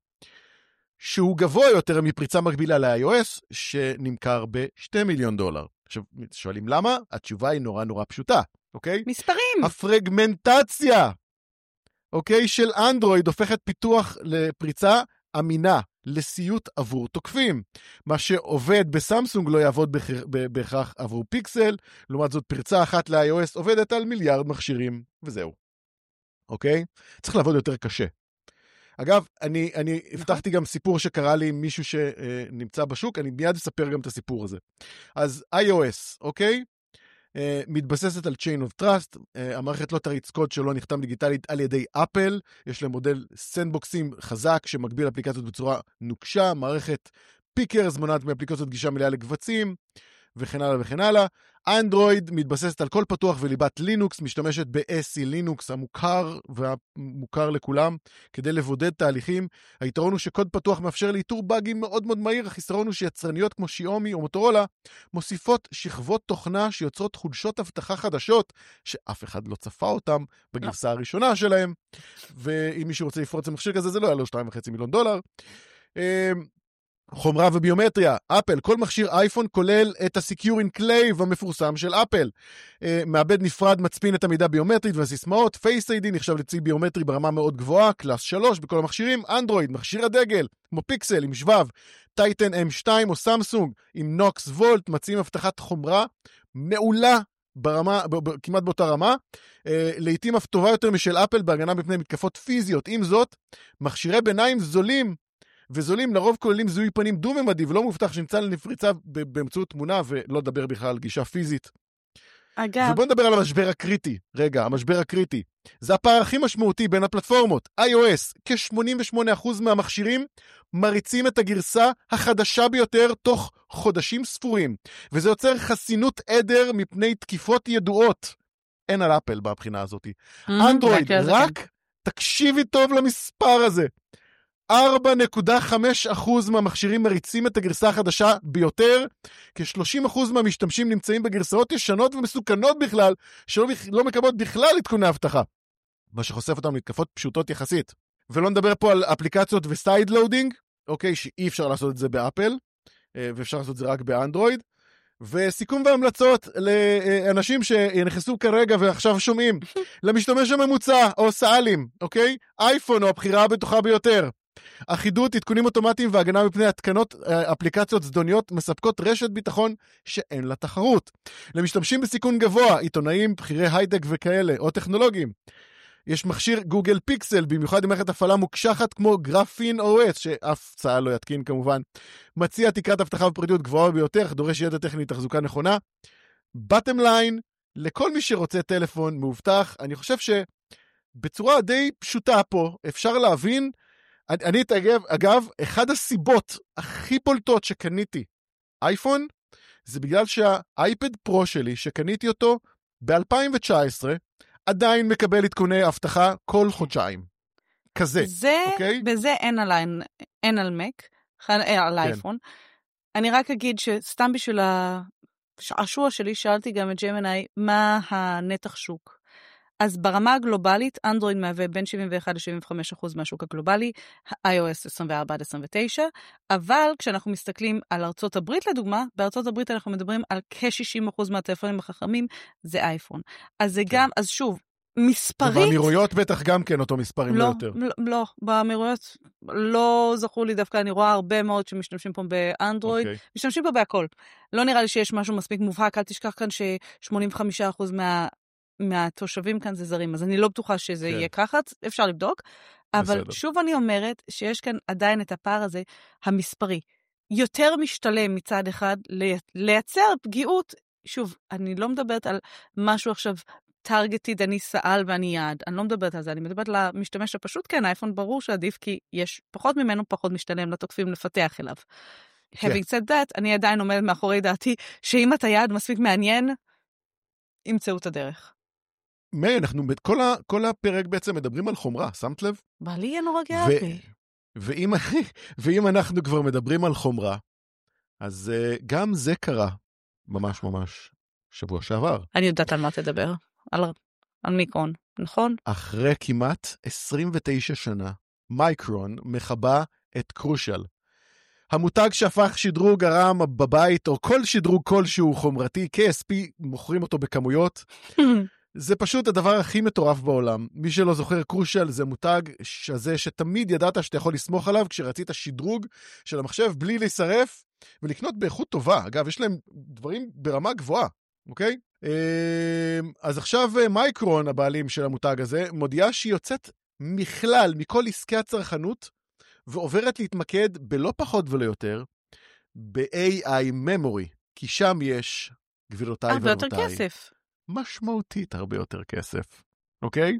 שהוא גבוה יותר מפריצה מקבילה ל-iOS שנמכר ב$2 מיליון. עכשיו שואלים למה? התשובה היא נורא נורא פשוטה, אוקיי? מספרים. הפרגמנטציה אוקיי, של אנדרואיד הופכת פיתוח לפריצה אמינה, לסיוט עבור תוקפים. מה שעובד בסמסונג לא יעבוד בהכרח עבור פיקסל, לעומת זאת פרצה אחת ל-iOS עובדת על מיליארד מכשירים, וזהו. אוקיי? צריך לעבוד יותר קשה. אגב, אני הבטחתי גם סיפור שקרה לי עם מישהו שנמצא בשוק, אני מיד אספר גם את הסיפור הזה. אז iOS, אוקיי? מתבססת על Chain of Trust, המערכת לא תריץ קוד שלא נכתב דיגיטלית על ידי אפל, יש להם מודל סנדבוקסים חזק שמגביל אפליקציות בצורה נוקשה, מערכת פיקרס מונעת מאפליקציות גישה מלאה לקבצים, וכן הלאה וכן הלאה. אנדרואיד מתבססת על כל פתוח וליבת לינוקס, משתמשת ב-SE לינוקס המוכר והמוכר לכולם, כדי לבודד תהליכים. היתרון הוא שקוד פתוח מאפשר לאיתור באגים מאוד מאוד מהיר, החיסרון הוא שיצרניות כמו שיאומי או מוטורולה, מוסיפות שכבות תוכנה שיוצרות חולשות אבטחה חדשות, שאף אחד לא צפה אותם בגרסה הראשונה שלהם, ואם מישהו רוצה לפרוץ למכשיר כזה, זה לא היה לו $2.5 מיליון. חומרה וביומטריה, אפל, כל מכשיר אייפון כולל את ה-Secure Enclave המפורסם של אפל. מעבד נפרד מצפין את המידע ביומטרית והסיסמאות, Face ID נחשב לצי ביומטרי ברמה מאוד גבוהה, קלאס 3 בכל המכשירים, אנדרואיד, מכשיר הדגל, כמו פיקסל עם שבב, טייטן M2 או סמסונג עם נוקס וולט, מציעים הבטחת חומרה מעולה ברמה, כמעט באותה רמה, לעתים אף טובה יותר משל אפל בהגנה מפני מתקפות פיזיות. עם זאת, מכשירי ביניים זולים לרוב כוללים זיהוי פנים דו-ממדי ולא מובטח שנמצא לפריצה באמצעות תמונה, ולא לדבר בכלל על גישה פיזית. אגב. ובוא נדבר על המשבר הקריטי. רגע, המשבר הקריטי. זה הפער הכי משמעותי בין הפלטפורמות. iOS, כ-88% מהמכשירים מריצים את הגרסה החדשה ביותר תוך חודשים ספורים. וזה יוצר חסינות עדר מפני תקיפות ידועות. אין על אפל בבחינה הזאת. אנדרואיד, רק תקשיבי טוב למספר הזה. 4.5% מהמכשירים מריצים את הגרסה החדשה ביותר, כ-30% מהמשתמשים נמצאים בגרסאות ישנות ומסוכנות בכלל, שלא מקבלות בכלל עדכוני הבטחה, מה שחושף אותם להתקפות פשוטות יחסית. ולא נדבר פה על אפליקציות וסייד לואודינג, אוקיי, שאי אפשר לעשות את זה באפל, ואפשר לעשות את זה רק באנדרואיד, וסיכום והמלצות לאנשים שנכנסו כרגע ועכשיו שומעים, למשתמש הממוצע או סאלים, אוקיי? אייפון או הבחירה הבטוחה ביותר. אחידות, עדכונים אוטומטיים והגנה מפני התקנות אפליקציות זדוניות מספקות רשת ביטחון שאין לה תחרות. למשתמשים בסיכון גבוה, עיתונאים, בחירי הייטק וכאלה, או טכנולוגיים. יש מכשיר גוגל פיקסל, במיוחד עם מערכת הפעלה מוקשחת כמו גרפין OS, שאף צהל לא יתקין כמובן. מציע תקרת הבטחה ופרטיות גבוהה ביותר, דורש ידע טכני תחזוקה נכונה. בטם ליין, לכל מי שרוצה טלפון מאובטח, אני חושב שבצורה די פשוטה פה, אפשר להבין, אני אגב, אחד הסיבות הכי פולטות שקניתי אייפון, זה בגלל שהאייפד פרו שלי, שקניתי אותו ב-2019, עדיין מקבל עדכוני הבטחה כל חודשיים. כזה, אוקיי? בזה אין על מק, על אייפון. אני רק אגיד שסתם בשביל השעשוע שלי, שאלתי גם את ג'מיני, מה הנתח שוק. אז ברמה הגלובלית, אנדרואיד מהווה בין 71 ל-75% מהשוק הגלובלי, iOS 24-29, אבל כשאנחנו מסתכלים על ארצות הברית לדוגמה, בארצות הברית אנחנו מדברים על כ-60% מהטלפונים החכמים, זה אייפון. אז זה גם, אז שוב, מספרית... ובאמירויות בטח גם כן אותו מספרים לא יותר. לא, באמירויות לא זכו לי דווקא, אני רואה הרבה מאוד שמשתמשים פה באנדרואיד, משתמשים פה בהכל. לא נראה לי שיש משהו מספיק מובהק, אל תשכח כאן ש-85% מהתושבים כאן זה זרים, אז אני לא בטוחה שזה יהיה ככה, אפשר לבדוק, אבל שוב אני אומרת שיש כאן עדיין את הפער הזה המספרי. יותר משתלם מצד אחד לייצר פגיעות, שוב, אני לא מדברת על משהו עכשיו טרגטיד, אני סעל ואני יעד, אני לא מדברת על זה, אני מדברת למשתמש הפשוט, כן, האייפון ברור שעדיף כי יש פחות ממנו, פחות משתלם לתוקפים לפתח אליו. Having said that, אני עדיין עומדת מאחורי דעתי, שאם אתה יעד מספיק מעניין, ימצאו את הדרך. מאי, אנחנו כל הפרק בעצם מדברים על חומרה, שמת לב? בעלי יהיה נורא גאה בי. ואם אנחנו כבר מדברים על חומרה, אז גם זה קרה ממש שבוע שעבר. אני יודעת על מה תדבר, על מיקרון, נכון? אחרי כמעט 29 שנה, מייקרון מחבא את קרושל. המותג שהפך שדרוג הרם בבית, או כל שדרוג כלשהו חומרתי, KSP, מוכרים אותו בכמויות. זה פשוט הדבר הכי מטורף בעולם. מי שלא זוכר, קרושל זה מותג שזה שתמיד ידעת שאתה יכול לסמוך עליו כשרצית שדרוג של המחשב בלי להישרף ולקנות באיכות טובה. אגב, יש להם דברים ברמה גבוהה, אוקיי? אז עכשיו מייקרון, הבעלים של המותג הזה, מודיעה שהיא יוצאת מכל עסקי הצרכנות ועוברת להתמקד בלא פחות ולא יותר ב-AI memory, כי שם יש, גבירותיי ורבותיי, הרבה יותר כסף. משמעותית הרבה יותר כסף, אוקיי?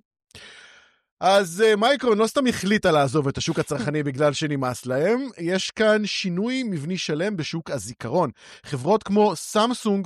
אז מייקרון לא סתם החליטה לעזוב את השוק הצרכני בגלל שנמאס להם, יש כאן שינוי מבני שלם בשוק הזיכרון. חברות כמו סמסונג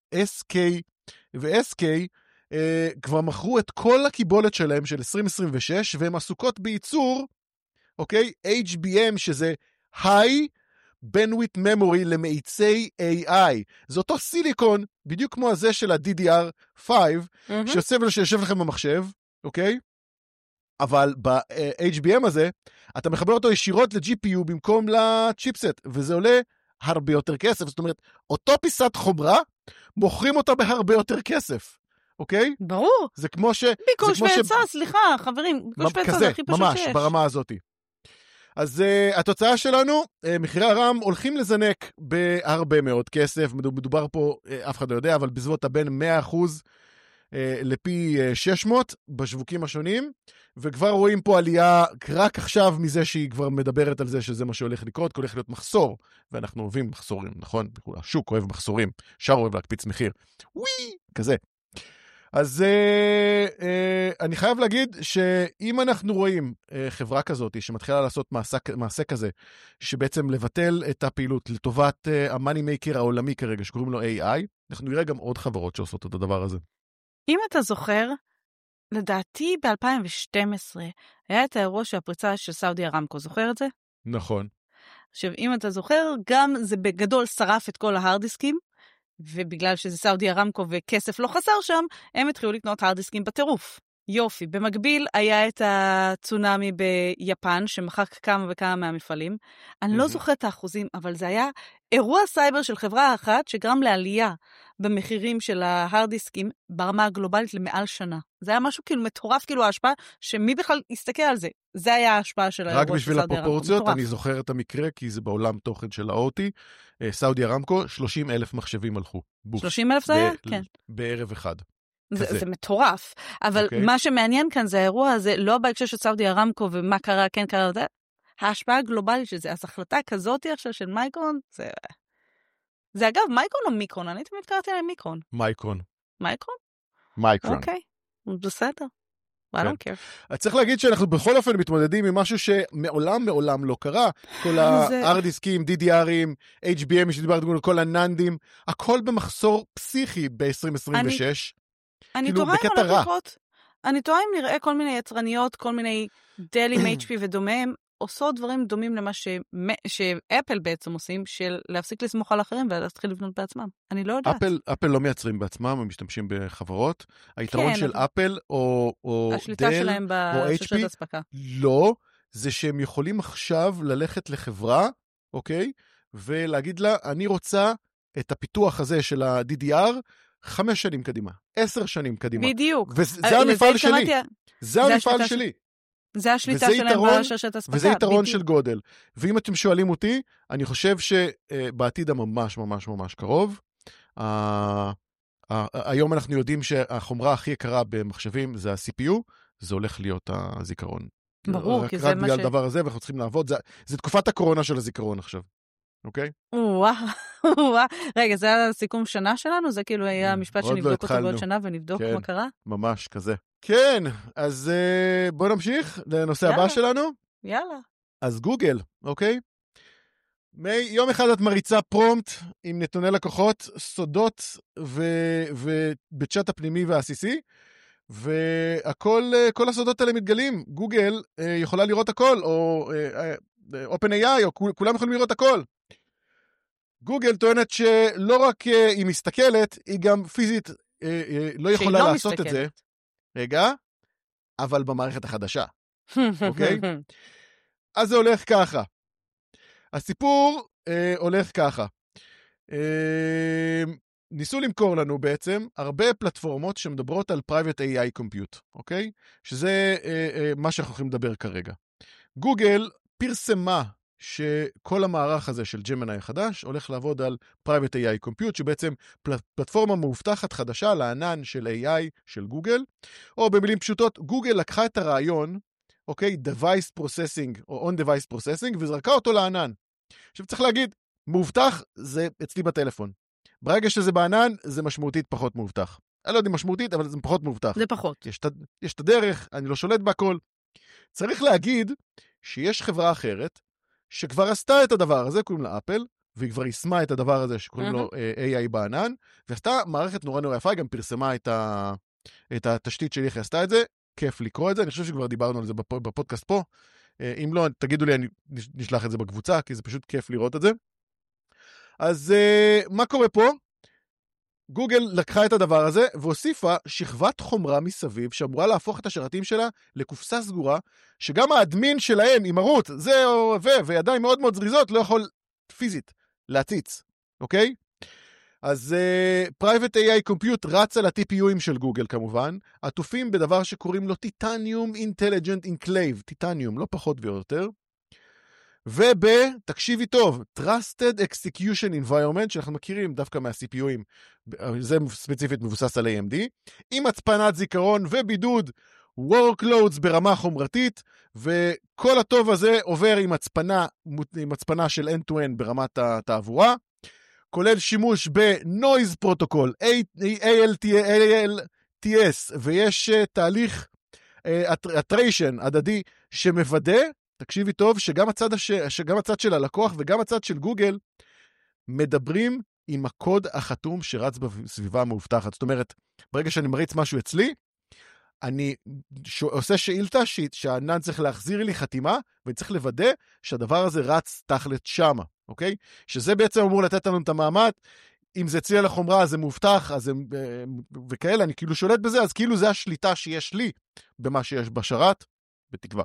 ו-SK כבר מכרו את כל הקיבולת שלהם של 2026, והן עסוקות בייצור, אוקיי? HBM, שזה High Bandwidth Memory למאיצי AI. זה אותו סיליקון, בדיוק כמו הזה של ה-DDR5, שיושב לכם במחשב, אוקיי? אבל ב-HBM הזה, אתה מחבר אותו ישירות ל-GPU במקום לצ'יפסט, וזה עולה הרבה יותר כסף. זאת אומרת, אותו פיסת חומרה, מוכרים אותה בהרבה יותר כסף. אוקיי? ברור. זה כמו ש... ביקוש והיצע, סליחה, חברים, ביקוש והיצע זה הכי פשוט שיש. ממש, ברמה הזאת. אז התוצאה שלנו, מחירי הרם הולכים לזנק בהרבה מאוד כסף, מדובר פה, אף אחד לא יודע, אבל בסביבות בין 100% לפי 600 בשווקים השונים, וכבר רואים פה עלייה רק עכשיו מזה שהיא כבר מדברת על זה שזה מה שהולך לקרות, כי הולך להיות מחסור, ואנחנו אוהבים מחסורים, נכון? השוק אוהב מחסורים, שער אוהב להקפיץ מחיר, וואי, כזה. אז אני חייב להגיד שאם אנחנו רואים חברה כזאת שמתחילה לעשות מעשה כזה, שבעצם לבטל את הפעילות לטובת המאני מייקר העולמי כרגע, שקוראים לו AI, אנחנו נראה גם עוד חברות שעושות את הדבר הזה. אם אתה זוכר, לדעתי ב-2012 היה את האירוע של הפריצה של סאודי ארמקו, זוכר את זה? נכון. עכשיו, אם אתה זוכר, גם זה בגדול שרף את כל ההרדיסקים, ובגלל שזה סאודי ארמקו וכסף לא חסר שם, הם התחילו לקנות הרדיסקים בטירוף. יופי. במקביל היה את הצונאמי ביפן, שמחק כמה וכמה מהמפעלים. אני לא זוכרת את האחוזים, אבל זה היה אירוע סייבר של חברה אחת, שגרם לעלייה במחירים של ההרדיסקים ברמה הגלובלית למעל שנה. זה היה משהו כאילו מטורף, כאילו ההשפעה, שמי בכלל יסתכל על זה. זה היה ההשפעה של האירוע של סאודי ארמקו. רק בשביל הפרופורציות, אני זוכר את המקרה, כי זה בעולם תוכן של האוטי, סאודי ארמקו, 30,000 מחשבים הלכו. 30,000 זה היה? כן. בערב אחד. זה מטורף, אבל מה שמעניין כאן זה האירוע הזה, לא בהקשר של סאודי ארמקו ומה קרה, כן קרה, ההשפעה הגלובלית של זה, אז החלטה כזאת עכשיו של מייקרון, זה אגב מייקרון או מיקרון? אני תמיד קראתי להם מיקרון. מייקרון. מייקרון? מייקרון. אוקיי, בסדר. I don't care. צריך להגיד שאנחנו בכל אופן מתמודדים עם משהו שמעולם לא קרה. כל הארדיסקים, DDRים, HBM, שדיברנו, כל הננדים, הכל במחסור פסיכי ב-2026. אני תוהה אם נראה כל מיני יצרניות, כל מיני דלים, HP ודומיהם, עושות דברים דומים למה שאפל בעצם עושים, של להפסיק לסמוך על אחרים ולהתחיל לבנות בעצמם. אני לא יודעת. אפל לא מייצרים בעצמם, הם משתמשים בחברות. היתרון של אפל או דל או HP, לא, זה שהם יכולים עכשיו ללכת לחברה, אוקיי? ולהגיד לה, אני רוצה את הפיתוח הזה של ה-DDR, 5 שנים קדימה, 10 שנים קדימה. בדיוק. וזה המפעל שלי. זה המפעל שלי. זה השליטה שלהם בשרשרת אספקה. וזה יתרון של גודל. ואם אתם שואלים אותי, אני חושב שבעתיד הממש ממש ממש קרוב, היום אנחנו יודעים שהחומרה הכי יקרה במחשבים זה ה-CPU, זה הולך להיות הזיכרון. ברור, כי זה מה ש... רק בגלל הדבר הזה, ואנחנו צריכים לעבוד, זה תקופת הקורונה של הזיכרון עכשיו. אוקיי? וואו. רגע, זה הסיכום שנה שלנו? זה כאילו היה המשפט שנבדוק אותו בעוד שנה ונבדוק מה קרה? ממש כזה. כן, אז בואו נמשיך לנושא הבא שלנו. יאללה. אז גוגל, אוקיי? יום אחד את מריצה פרומפט עם נתוני לקוחות, סודות ובצ'אט הפנימי והעסיסי, וכל הסודות האלה מתגלים. גוגל יכולה לראות הכל, או OpenAI, או כולם יכולים לראות הכל. גוגל טוענת שלא רק היא מסתכלת, היא גם פיזית לא יכולה לעשות את זה. רגע, אבל במערכת החדשה. אוקיי? אז זה הולך ככה. הסיפור הולך ככה. ניסו למכור לנו בעצם הרבה פלטפורמות שמדברות על Private AI Compute, אוקיי? שזה מה שאנחנו יכולים לדבר כרגע. גוגל פרסמה שכל המערך הזה של ג'מיני החדש הולך לעבוד על Private AI Compute, שבעצם פלטפורמה מאובטחת חדשה לענן של AI של גוגל, או במילים פשוטות, גוגל לקחה את הרעיון, אוקיי, device processing או on-device processing, וזרקה אותו לענן. עכשיו צריך להגיד, מאובטח זה אצלי בטלפון. ברגע שזה בענן, זה משמעותית פחות מאובטח. אני לא יודע משמעותית, אבל זה פחות מאובטח. זה פחות. יש את הדרך, אני לא שולט בהכל. צריך להגיד שיש חברה אחרת, שכבר עשתה את הדבר הזה, קוראים לה אפל, והיא כבר יישמה את הדבר הזה שקוראים לו AI בענן, ועשתה מערכת נורא יפה, היא גם פרסמה את התשתית שלי, איך היא עשתה את זה, כיף לקרוא את זה, אני חושב שכבר דיברנו על זה בפודקאסט פה, אם לא, תגידו לי, אני נשלח את זה בקבוצה, כי זה פשוט כיף לראות את זה. אז מה קורה פה? גוגל לקחה את הדבר הזה, והוסיפה שכבת חומרה מסביב, שאמורה להפוך את השרתים שלה לקופסה סגורה, שגם האדמין שלהם, עם ערוץ, זה וידיים מאוד מאוד זריזות, לא יכול פיזית להציץ, אוקיי? אז Private AI Compute רץ על ה-TPUים של גוגל כמובן, עטופים בדבר שקוראים לו Titanium Intelligent Enclave, טיטניום, לא פחות ויותר, תקשיבי טוב, Trusted Execution Environment, שאנחנו מכירים דווקא מה-CPUים, זה ספציפית מבוסס על AMD, עם הצפנת זיכרון ובידוד workloads ברמה חומרתית, וכל הטוב הזה עובר עם הצפנה של end-to-end ברמת התעבורה, כולל שימוש ב-Noise Protocol, ALTS, ויש תהליך attrition הדדי שמוודא, תקשיבי טוב, שגם הצד של הלקוח וגם הצד של גוגל מדברים עם הקוד החתום שרץ בסביבה המאובטחת. זאת אומרת, ברגע שאני מריץ משהו אצלי, אני עושה שאילתה שהענן צריך להחזיר לי חתימה, ואני צריך לוודא שהדבר הזה רץ תכלת שמה, אוקיי? שזה בעצם אמור לתת לנו את המעמד, אם זה אצלי על החומרה, אז זה מובטח, וכאלה, אני כאילו שולט בזה, אז כאילו זה השליטה שיש לי במה שיש בשרת, בתקווה.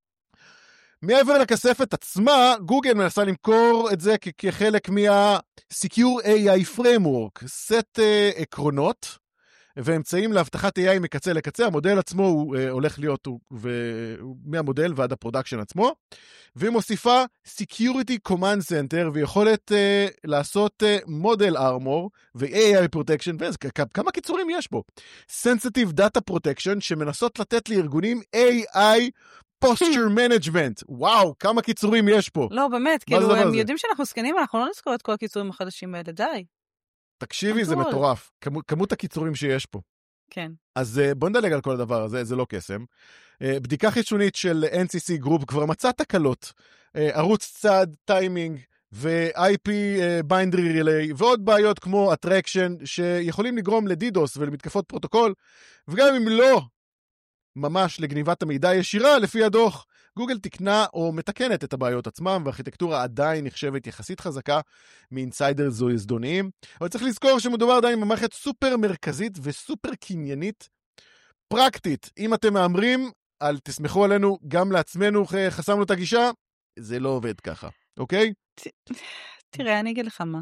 מעבר לכספת עצמה, גוגל מנסה למכור את זה כחלק מה-Secure AI Framework, סט עקרונות ואמצעים להבטחת AI מקצה לקצה. המודל עצמו הוא הולך להיות מהמודל ועד הפרודקשן עצמו, והיא מוסיפה Security Command Center ויכולת לעשות Model Armor ו-AI Protection, וכמה קיצורים יש פה? Sensitive Data Protection שמנסות לתת לארגונים AI Posture Management. וואו, כמה קיצורים יש פה. לא, באמת, כאילו, הם יודעים שאנחנו סקנים, אנחנו לא נזכור את כל הקיצורים החדשים האלה, די. תקשיבי, זה מטורף. כמות הקיצורים שיש פה. כן. אז בוא נדלג על כל הדבר הזה, זה לא קסם. בדיקה חיצונית של NCC Group כבר מצאה תקלות. ערוץ צד, טיימינג ו-IP Binary Relay, ועוד בעיות כמו Attraction, שיכולים לגרום לדידוס ולמתקפות פרוטוקול, וגם אם לא ממש לגניבת המידע ישירה, לפי הדוח, גוגל תקנה או מתקנת את הבעיות עצמם, והארכיטקטורה עדיין נחשבת יחסית חזקה מאינסיידר זדוניים. אבל צריך לזכור שמדובר עדיין במערכת סופר מרכזית וסופר קניינית פרקטית. אם אתם מאמרים, אל תסמכו עלינו, גם לעצמנו חסמנו את הגישה, זה לא עובד ככה, אוקיי? תראה, אני אגיד לך מה.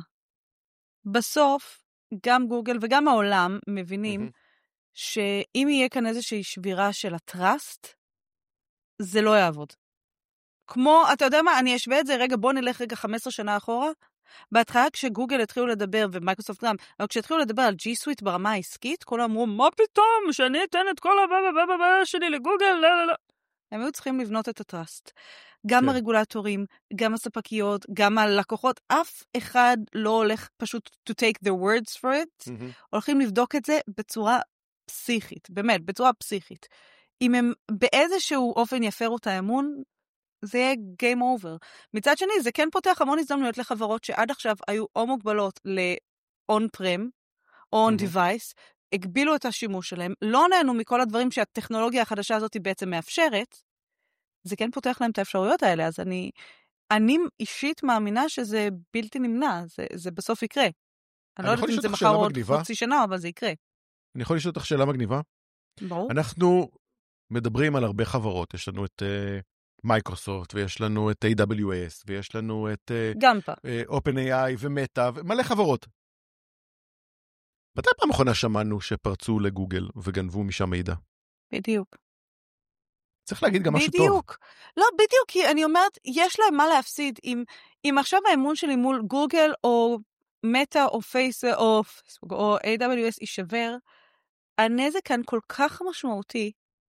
בסוף, גם גוגל וגם העולם מבינים שאם יהיה כאן איזושהי שבירה של הטראסט, זה לא יעבוד. כמו, אתה יודע מה, אני אשווה את זה, רגע, בוא נלך רגע 15 שנה אחורה. בהתחלה כשגוגל התחילו לדבר, ומייקרוסופט גם, אבל כשהתחילו לדבר על G Suite ברמה העסקית, כולם אמרו, מה פתאום, שאני אתן את כל הבא שלי לגוגל, לא. הם היו צריכים לבנות את הטראסט. גם הרגולטורים, גם הספקיות, גם הלקוחות, אף אחד לא הולך פשוט to take the words for it, הולכים לבדוק את זה בצורה פסיכית, באמת, בצורה פסיכית. אם הם באיזשהו אופן יפרו את האמון, זה יהיה game over. מצד שני, זה כן פותח המון הזדמנויות לחברות שעד עכשיו היו או מוגבלות ל-on-prem, או on-device, הגבילו את השימוש שלהם, לא נהנו מכל הדברים שהטכנולוגיה החדשה הזאת בעצם מאפשרת, זה כן פותח להם את האפשרויות האלה, אז אני אישית מאמינה שזה בלתי נמנע, זה בסוף יקרה. אני לא יודעת אם זה מחר עוד חצי שנה, אבל זה יקרה. אני יכול לשאול אותך שאלה מגניבה? ברור. אנחנו מדברים על הרבה חברות, יש לנו את מייקרוסופט, ויש לנו את AWS, ויש לנו את OpenAI ומטה, ומלא חברות. מתי פעם אחרונה שמענו שפרצו לגוגל וגנבו משם מידע? בדיוק. צריך להגיד גם משהו טוב. בדיוק. לא, בדיוק, כי אני אומרת, יש להם מה להפסיד. אם עכשיו האמון שלי מול גוגל או מטה או פייס או AWS יישבר, הנזק כאן כל כך משמעותי,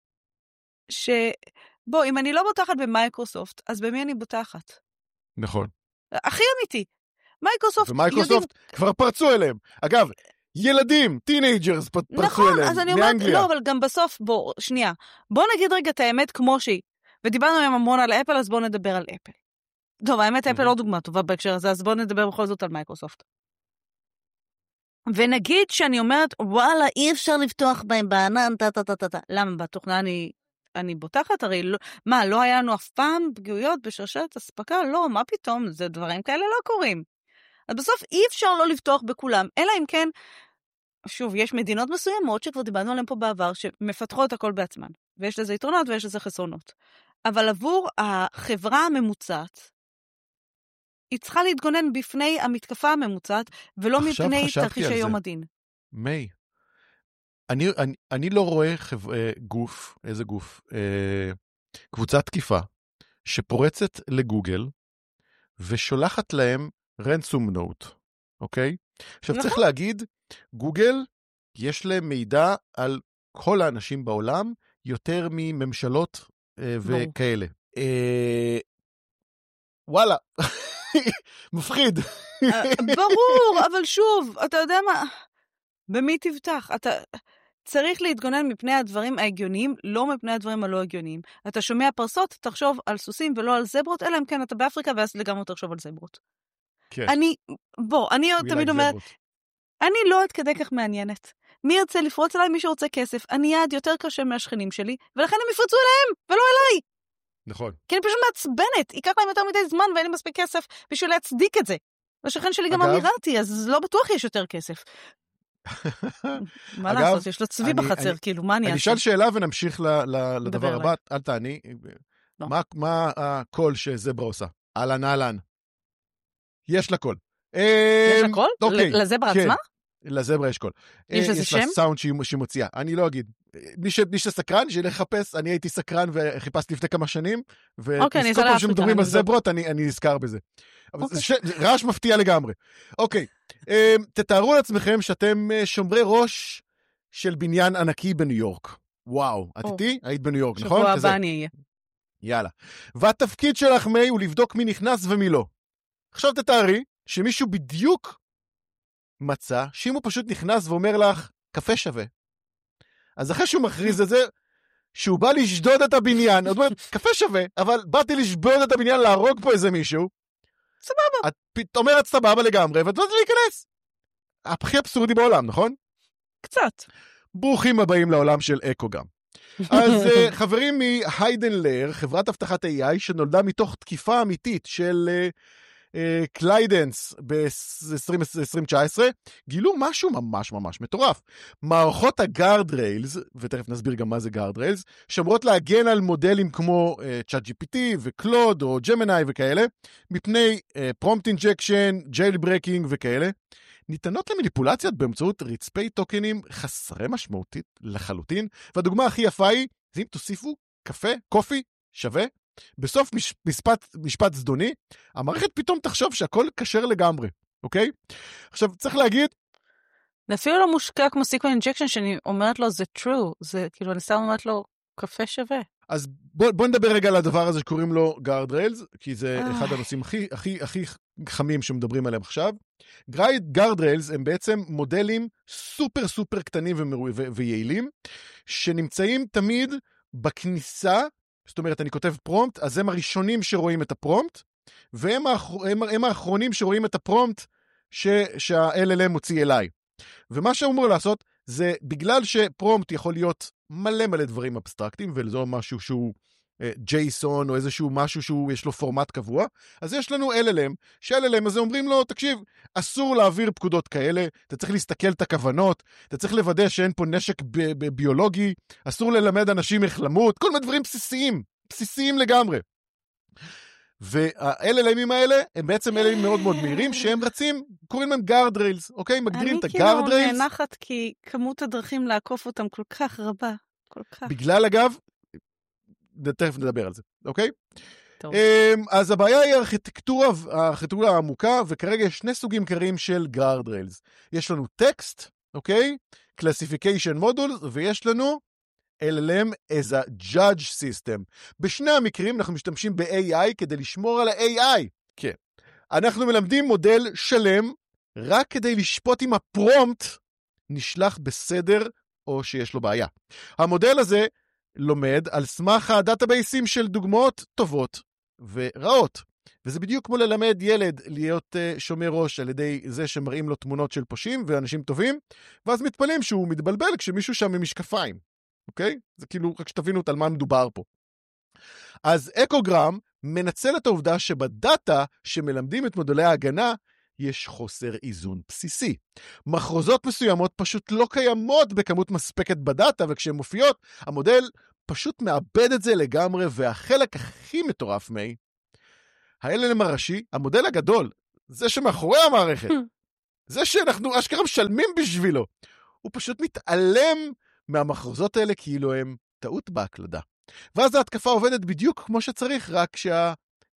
בוא, אם אני לא בוטחת במייקרוסופט, אז במי אני בוטחת? נכון. הכי אמיתי. מייקרוסופט ומייקרוסופט כבר פרצו אליהם. אגב, ילדים, טינג'רס פרצו אליהם, נכון, אז אני אומרת, לא, אבל גם בסוף, בוא, שנייה, בוא נגיד רגע את האמת כמו שהיא. ודיברנו היום המון על אפל, אז בוא נדבר על אפל. טוב, האמת, אפל לא דוגמה טובה בהקשר הזה, אז בוא נדבר בכל זאת על מייקרוסופט. ונגיד שאני אומרת, וואלה, אי אפשר לפתוח בהם בענן, למה? בתוכנה אני בוטחת, הרי מה, לא היה לנו אף פעם פגיעויות בשרשרת הספקה? לא, מה פתאום? זה דברים כאלה לא קורים. אז בסוף אי אפשר לא לפתוח בכולם, אלא אם כן, שוב, יש מדינות מסוימות שכבר דיברנו עליהן פה בעבר, שמפתחות הכל בעצמן, ויש לזה יתרונות ויש לזה חסרונות. אבל עבור החברה הממוצעת, היא צריכה להתגונן בפני המתקפה הממוצעת, ולא מפני תרחיש היום הדין. מי, אני לא רואה גוף, איזה גוף, קבוצת תקיפה, שפורצת לגוגל, ושולחת להם ransom note, אוקיי? עכשיו צריך להגיד, גוגל, יש להם מידע על כל האנשים בעולם, יותר מממשלות וכאלה. וואלה, מפחיד. ברור, אבל שוב, אתה יודע מה? במי תבטח? אתה צריך להתגונן מפני הדברים ההגיוניים, לא מפני הדברים הלא הגיוניים. אתה שומע פרסות, תחשוב על סוסים ולא על זברות, אלא אם כן אתה באפריקה, ואז לגמרי תחשוב על זברות. כן. אני תמיד אומר, אני לא עד כדי כך מעניינת. מי ירצה לפרוץ עליי? מי שרוצה כסף. אני יעד יותר קשה מהשכנים שלי, ולכן הם יפרצו אליהם, ולא אליי. נכון. כי אני פשוט מעצבנת. ייקח להם יותר מדי זמן, ואין לי מספיק כסף בשביל להצדיק את זה. והשכן שלי גם אמירתי, אז לא בטוח יש יותר כסף. מה לעשות? יש לו צבי בחצר, כאילו, מה אני אעשה? אני אשאל שאלה ונמשיך לדבר הבא. אל תעני. מה הקול שזברה עושה? אהלן. יש לה קול. יש לה קול? לזברה עצמה? לזברה יש קול. יש לזה שם? יש לה סאונד שהיא מוציאה. אני לא אגיד. מי שסקרן, שילך לחפש, אני הייתי סקרן וחיפשתי לפני כמה שנים, וכל פעם שמדברים על זברות, אני נזכר בזה. זה רעש מפתיע לגמרי. אוקיי, תתארו לעצמכם שאתם שומרי ראש של בניין ענקי בניו יורק. וואו, את איתי? היית בניו יורק, נכון? שבוע הבא אני אהיה. יאללה. והתפקיד שלך, מי, הוא לבדוק מי נכנס ומי לא. עכשיו תתארי שמישהו בדיוק מצא, שאם הוא פשוט נכנס ואומר לך, קפה שווה. אז אחרי שהוא מכריז את זה, שהוא בא לשדוד את הבניין, זאת אומרת, קפה שווה, אבל באתי לשדוד את הבניין, להרוג פה איזה מישהו. סבבה. את אומרת סבבה לגמרי, ואת יודעת להיכנס. הכי אבסורדי בעולם, נכון? קצת. ברוכים הבאים לעולם של אקו גם. אז חברים מהיידן לייר, חברת הבטחת AI, שנולדה מתוך תקיפה אמיתית של קליידנס ב-2019, גילו משהו ממש ממש מטורף. מערכות הגארד ריילס, ותכף נסביר גם מה זה גארד ריילס, שאמורות להגן על מודלים כמו ChatGPT וקלוד או ג'מיני וכאלה, מפני פרומפט אינג'קשן, ג'ייל ברקינג וכאלה, ניתנות למניפולציות באמצעות רצפי טוקנים חסרי משמעותית לחלוטין, והדוגמה הכי יפה היא, אם תוסיפו קופי שווה, בסוף משפט זדוני, המערכת פתאום תחשוב שהכל קשר לגמרי, אוקיי? עכשיו, צריך להגיד... זה אפילו לא מושקע כמו סיקוונט אינג'קשן, שאני אומרת לו, זה true, זה כאילו, אני סתם אומרת לו, קפה שווה. אז בוא נדבר רגע על הדבר הזה שקוראים לו גארד ריילס, כי זה אחד הנושאים הכי חמים שמדברים עליהם עכשיו. גארד ריילס הם בעצם מודלים סופר סופר קטנים ויעילים, שנמצאים תמיד בכניסה, זאת אומרת, אני כותב פרומפט, אז הם הראשונים שרואים את הפרומפט, והם האחרונים שרואים את הפרומפט שה-LLM מוציא אליי. ומה שאומר לעשות, זה בגלל שפרומפט יכול להיות מלא מלא דברים אבסטרקטיים, וזה משהו שהוא JSON, או איזשהו משהו שהוא יש לו פורמט קבוע, אז יש לנו LLM, ש-LLM הזה אומרים לו, תקשיב, אסור להעביר פקודות כאלה, אתה צריך להסתכל את הכוונות, אתה צריך לוודא שאין פה נשק ביולוגי, אסור ללמד אנשים איך למות, כל מיני דברים בסיסיים לגמרי. וה-LLMים האלה הם בעצם LLMים מאוד מאוד מהירים, שהם רצים, קוראים להם גארד ריילס, אוקיי? מגדירים את הגארד ריילס. אני כאילו נאנחת כי כמות הדרכים לעקוף אותם כל כך רבה, כל כך. בגלל אגב, תכף נדבר על זה, אוקיי? טוב. אז הבעיה היא הארכיטקטורה העמוקה, וכרגע יש שני סוגים קרים של גארד ריילס. יש לנו טקסט, אוקיי? Classification Module, ויש לנו LLM as a judge system. בשני המקרים אנחנו משתמשים ב-AI כדי לשמור על ה-AI. כן. אנחנו מלמדים מודל שלם, רק כדי לשפוט אם הפרומפט נשלח בסדר או שיש לו בעיה. המודל הזה לומד על סמך הדאטאבייסים של דוגמאות טובות ורעות. וזה בדיוק כמו ללמד ילד להיות שומר ראש על ידי זה שמראים לו תמונות של פושעים ואנשים טובים, ואז מתפלאים שהוא מתבלבל כשמישהו שם עם משקפיים. אוקיי? זה כאילו רק שתבינו על מה מדובר פה. אז אקוגרם מנצל את העובדה שבדאטה שמלמדים את מודלי ההגנה, יש חוסר איזון בסיסי. מחרוזות מסוימות פשוט לא קיימות בכמות מספקת בדאטה, וכשהן מופיעות, המודל פשוט מאבד את זה לגמרי, והחלק הכי מטורף מי, ה-LLM הראשי, המודל הגדול, זה שמאחורי המערכת, זה שאנחנו אשכרה משלמים בשבילו, הוא פשוט מתעלם מהמחרוזות האלה כאילו הם טעות בהקלדה. ואז ההתקפה עובדת בדיוק כמו שצריך, רק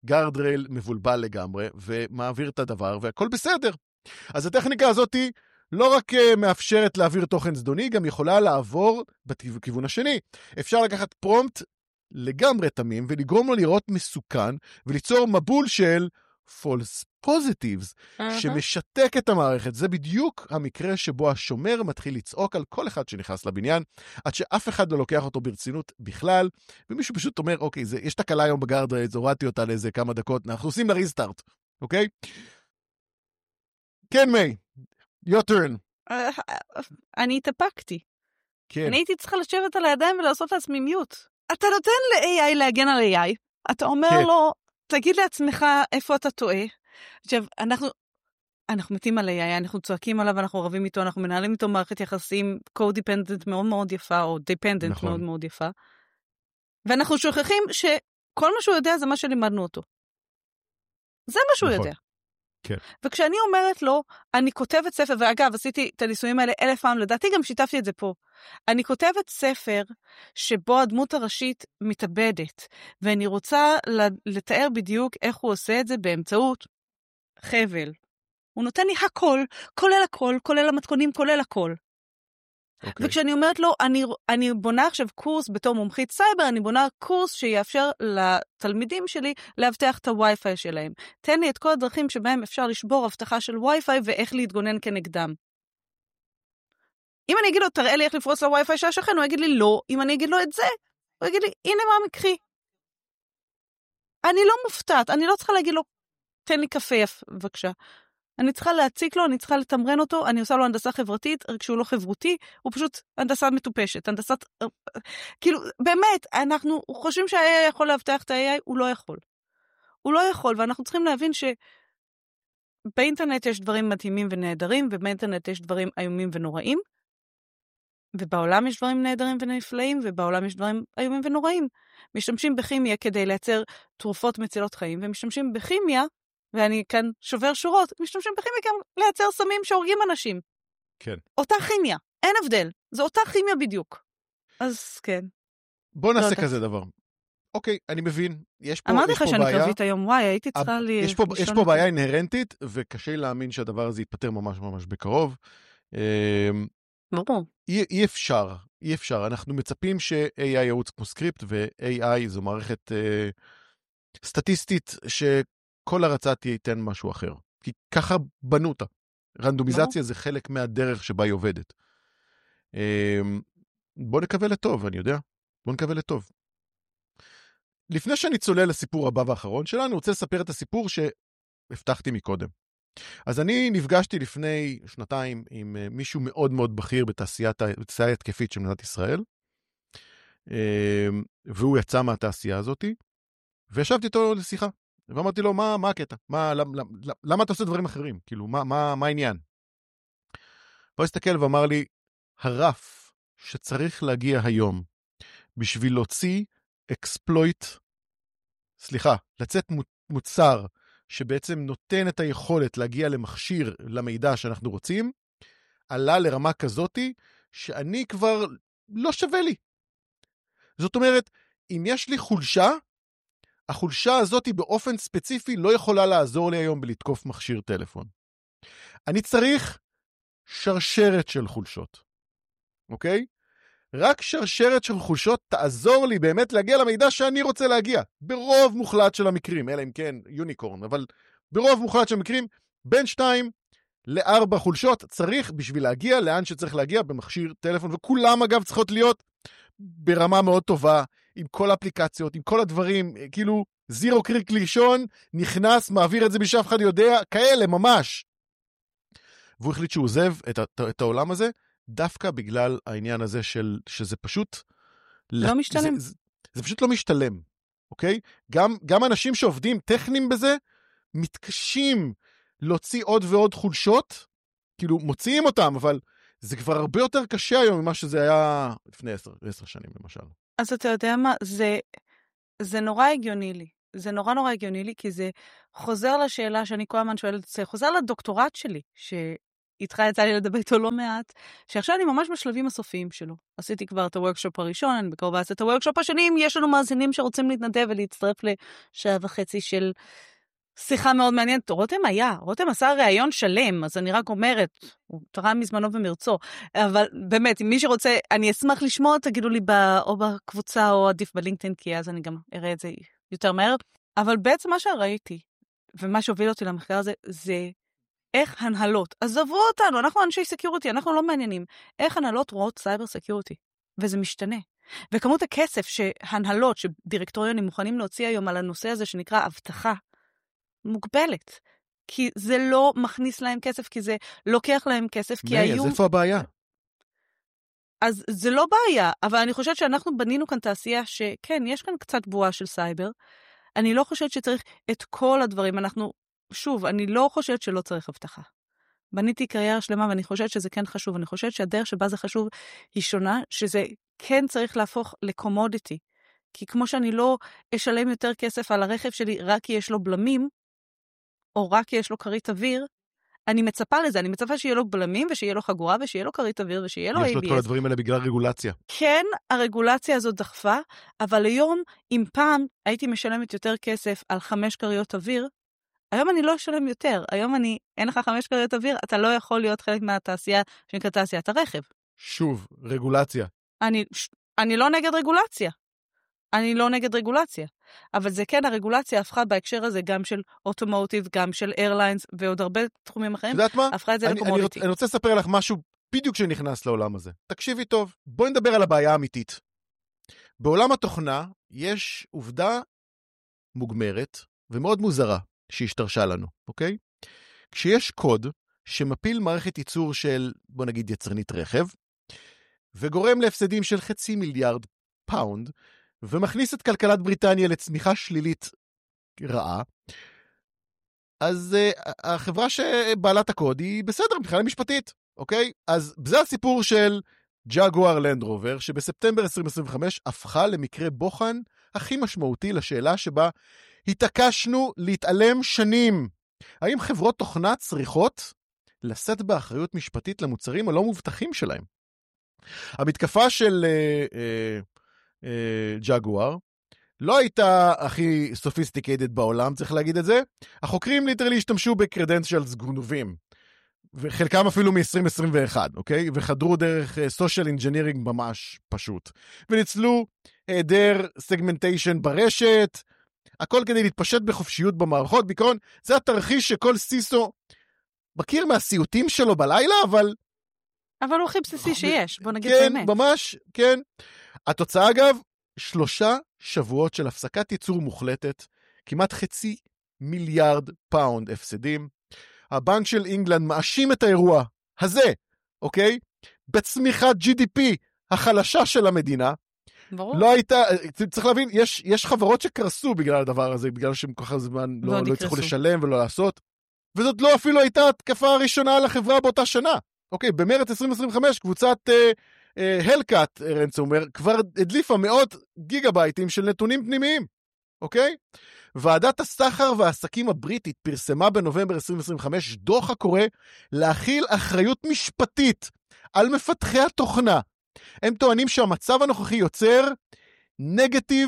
גארדרייל מבולבל לגמרי, ומעביר את הדבר, והכל בסדר. אז הטכניקה הזאת לא רק מאפשרת להעביר תוכן זדוני, גם יכולה לעבור בכיוון השני. אפשר לקחת פרומפט לגמרי תמים, ולגרום לו לראות מסוכן, וליצור מבול של false positives, שמשתק את המערכת. זה בדיוק המקרה שבו השומר מתחיל לצעוק על כל אחד שנכנס לבניין, עד שאף אחד לא לוקח אותו ברצינות בכלל, ומישהו פשוט אומר, אוקיי, יש תקלה היום בגארדרייל, הורדתי אותה לאיזה כמה דקות, אנחנו עושים לה ריסטארט, אוקיי? כן, מיי, your turn. אני התאפקתי. כן. אני הייתי צריכה לשבת על הידיים ולעשות לעצמי מיוט. אתה נותן ל-AI להגן על AI, אתה אומר לו, תגיד לעצמך איפה אתה טועה. עכשיו, אנחנו מתים על AI, אנחנו צועקים עליו, אנחנו רבים איתו, אנחנו מנהלים איתו מערכת יחסים co-dependent מאוד מאוד יפה, או dependent מאוד מאוד יפה. ואנחנו שוכחים שכל מה שהוא יודע זה מה שלימדנו אותו. זה מה שהוא יודע. כן. וכשאני אומרת לו, אני כותבת ספר, ואגב, עשיתי את הניסויים האלה 1000 פעם, לדעתי גם שיתפתי את זה פה. אני כותבת ספר שבו הדמות הראשית מתאבדת, ואני רוצה לתאר בדיוק איך הוא עושה את זה באמצעות חבל. הוא נותן לי הכל, כולל המתכונים, כולל הכל. Okay. וכשאני אומרת לו, אני בונה עכשיו קורס בתור מומחית סייבר, אני בונה קורס שיאפשר לתלמידים שלי להבטח את הווי-פיי שלהם. תן לי את כל הדרכים שבהם אפשר לשבור הבטחה של ווי-פיי ואיך להתגונן כנגדם. אם אני אגיד לו, תראה לי איך לפרוץ לווי-פיי של השכן, הוא יגיד לי לא. אם אני אגיד לו את זה, הוא יגיד לי, הנה מה המקרי. אני לא מופתעת, אני לא צריכה להגיד לו, תן לי קפה, בבקשה. אני צריכה להציק לו, אני צריכה לתמרן אותו, אני עושה לו הנדסה חברתית, רק שהוא לא חברותי, הוא פשוט הנדסה מטופשת, כאילו, באמת, אנחנו חושבים שה-AI יכול להבטח את ה-AI, הוא לא יכול. הוא לא יכול, ואנחנו צריכים להבין שבאינטרנט יש דברים מדהימים ונהדרים, ובאינטרנט יש דברים איומים ונוראים, ובעולם יש דברים נהדרים ונפלאים, ובעולם יש דברים איומים ונוראים. משתמשים בכימיה כדי לייצר תרופות מצילות חיים, ומשתמשים בכימיה ואני כאן שובר שורות, משתמשים בכימיה גם לייצר סמים שהורגים אנשים. כן. אותה כימיה, אין הבדל. זו אותה כימיה בדיוק. אז כן. בוא נעשה כזה דבר. אוקיי, אני מבין. אמרתי לך שאני קרבית היום, וואי, הייתי צריכה יש פה בעיה אינהרנטית, וקשה להאמין שהדבר הזה ייפטר ממש ממש בקרוב. ברור. אי אפשר. אנחנו מצפים ש-AI ירוץ כמו סקריפט, ו-AI זו מערכת סטטיסטית כל הרצה תיתן משהו אחר. כי ככה בנו אותה. רנדומיזציה זה חלק מהדרך שבה היא עובדת. בוא נקווה לטוב, אני יודע. בוא נקווה לטוב. לפני שאני צולל לסיפור הבא והאחרון שלנו, אני רוצה לספר את הסיפור שהבטחתי מקודם. אז אני נפגשתי לפני 2 עם מישהו מאוד מאוד בכיר בתעשייה התקפית של מדינת ישראל, והוא יצא מהתעשייה הזאת, וישבתי איתו לשיחה. ואמרתי לו, מה הקטע? למה אתה עושה דברים אחרים? כאילו, מה העניין? הוא הסתכל ואמר לי, הרף שצריך להגיע היום בשביל להוציא לצאת מוצר שבעצם נותן את היכולת להגיע למכשיר, למידע שאנחנו רוצים, עלה לרמה כזאת שאני כבר לא שווה לי. זאת אומרת, אם יש לי חולשה, החולשה הזאת באופן ספציפי לא יכולה לעזור לי היום בלתקוף מכשיר טלפון. אני צריך שרשרת של חולשות. אוקיי? רק שרשרת של חולשות תעזור לי באמת להגיע למידע שאני רוצה להגיע. ברוב מוחלט של המקרים, אלא אם כן יוניקורן, אבל ברוב מוחלט של המקרים, בין 2 ל-4 חולשות צריך בשביל להגיע לאן שצריך להגיע במכשיר טלפון, וכולם אגב צריכות להיות ברמה מאוד טובה, עם כל האפליקציות, עם כל הדברים, כאילו, זירו קריק לישון, נכנס, מעביר את זה בשביל אף אחד יודע, כאלה, ממש. והוא החליט שהוא עוזב את העולם הזה, דווקא בגלל העניין הזה שזה פשוט... לא משתלם. זה פשוט לא משתלם, אוקיי? גם אנשים שעובדים טכניים בזה, מתקשים להוציא עוד ועוד חולשות, כאילו, מוציאים אותם, אבל זה כבר הרבה יותר קשה היום ממה שזה היה לפני 10 שנים, למשל. אז אתה יודע מה, זה נורא הגיוני לי. זה נורא הגיוני לי, כי זה חוזר לשאלה שאני כל הזמן שואלת, זה חוזר לדוקטורט שלי, שאיתך יצא לי לדבר איתו לא מעט, שעכשיו אני ממש בשלבים הסופיים שלו. עשיתי כבר את הוורקשופ הראשון, אני בקרוב אעשה את הוורקשופ השני, אם יש לנו מאזינים שרוצים להתנדב ולהצטרף לשעה וחצי של שיחה מאוד מעניינת. רותם עשה ראיון שלם, אז אני רק אומרת, הוא תרם מזמנו ומרצו, אבל באמת, אם מי שרוצה, אני אשמח לשמוע, תגידו לי או בקבוצה או עדיף בלינקדאין, כי אז אני גם אראה את זה יותר מהר, אבל בעצם מה שראיתי, ומה שהוביל אותי למחקר הזה, זה איך הנהלות, עזבו אותנו, אנחנו אנשי סקיוריטי, אנחנו לא מעניינים, איך הנהלות רואות סייבר סקיוריטי, וזה משתנה. וכמות הכסף שהנהלות, שדירקטוריונים מוכנים להוציא היום על הנושא הזה שנקרא הבטחה, מוגבלת. כי זה לא מכניס להם כסף, כי זה לוקח להם כסף, כי היו... אז איפה הבעיה? אז זה לא בעיה, אבל אני חושבת שאנחנו בנינו כאן תעשייה שכן, יש כאן קצת בועה של סייבר, אני לא חושבת שצריך את כל הדברים, שוב, אני לא חושבת שלא צריך הבטחה. בניתי קריירה שלמה, ואני חושבת שזה כן חשוב, אני חושבת שהדרך שבה זה חשוב היא שונה, שזה כן צריך להפוך לקומודיטי, כי כמו שאני לא אשלם יותר כסף על הרכב שלי, רק כי יש לו בלמים, או רק כי יש לו קרית אוויר, אני מצפה לזה, אני מצפה שיהיה לו בלמים, ושיהיה לו חגורה, ושיהיה לו קרית אוויר, ושיהיה לו ABS. יש לו את כל הדברים האלה בגלל רגולציה. כן, הרגולציה הזאת דחפה, אבל היום, אם פעם הייתי משלמת יותר כסף על 5 קריות אוויר, היום אני לא אשלם יותר. היום אין לך 5 קריות אוויר, אתה לא יכול להיות חלק מהתעשייה שנקרא תעשיית הרכב. שוב, רגולציה. אני לא נגד רגולציה. אני לא נגד רגולציה. אבל זה כן, הרגולציה הפכה בהקשר הזה גם של אוטומוטיב, גם של איירליינס, ועוד הרבה תחומים אחרים. יודעת מה? הפכה את זה לקומודיטי. אני רוצה לספר לך משהו בדיוק שנכנס לעולם הזה. תקשיבי טוב. בואי נדבר על הבעיה האמיתית. בעולם התוכנה יש עובדה מוגמרת ומאוד מוזרה שהשתרשה לנו, אוקיי? כשיש קוד שמפיל מערכת ייצור של, בוא נגיד, יצרנית רכב, וגורם להפסדים של £500 מיליארד, ומכניס את כלכלת בריטניה לצמיחה שלילית רעה, אז החברה שבעלת הקוד היא בסדר מבחינה משפטית, אוקיי? אז זה הסיפור של ג'גואר לנד רובר, שבספטמבר 2025 הפכה למקרה בוחן הכי משמעותי לשאלה שבה התעקשנו להתעלם שנים. האם חברות תוכנה צריכות לשאת באחריות משפטית למוצרים הלא מובטחים שלהם? המתקפה של ג'גואר לא הייתה הכי סופיסטיקייטד בעולם, צריך להגיד את זה. החוקרים ליטרלי השתמשו בקרדנציאלס גנובים, וחלקם אפילו מ-2021, אוקיי? וחדרו דרך סושיאל אינג'ינירינג ממש פשוט. וניצלו היעדר סגמנטיישן ברשת, הכל כדי להתפשט בחופשיות במערכות. בעיקרון, זה התרחיש שכל סיסו מכיר מהסיוטים שלו בלילה, אבל הוא הכי בסיסי שיש, בוא נגיד את האמת. כן, ממש, כן. התוצאה אגב, 3 שבועות של הפסקת ייצור מוחלטת, כמעט £500 מיליארד הפסדים. הבנק של אינגלנד מאשים את האירוע הזה, אוקיי? בצמיחת GDP החלשה של המדינה. ברור. לא הייתה, צריך להבין, יש חברות שקרסו בגלל הדבר הזה, בגלל שהם כל כך זמן לא הצליחו לשלם ולא לעשות. וזאת לא אפילו הייתה התקפה הראשונה על החברה באותה שנה. אוקיי, במרץ 2025 קבוצת הלקאט, רנסומוור, כבר הדליפה מאות גיגabייטים של נתונים פנימיים. אוקיי? ועדת הסחר והעסקים הבריטית פרסמה בנובמבר 2025 דוח הקורא להכיל אחריות משפטית על מפתחי התוכנה. הם טוענים שהמצב הנוכחי יוצר נגטיב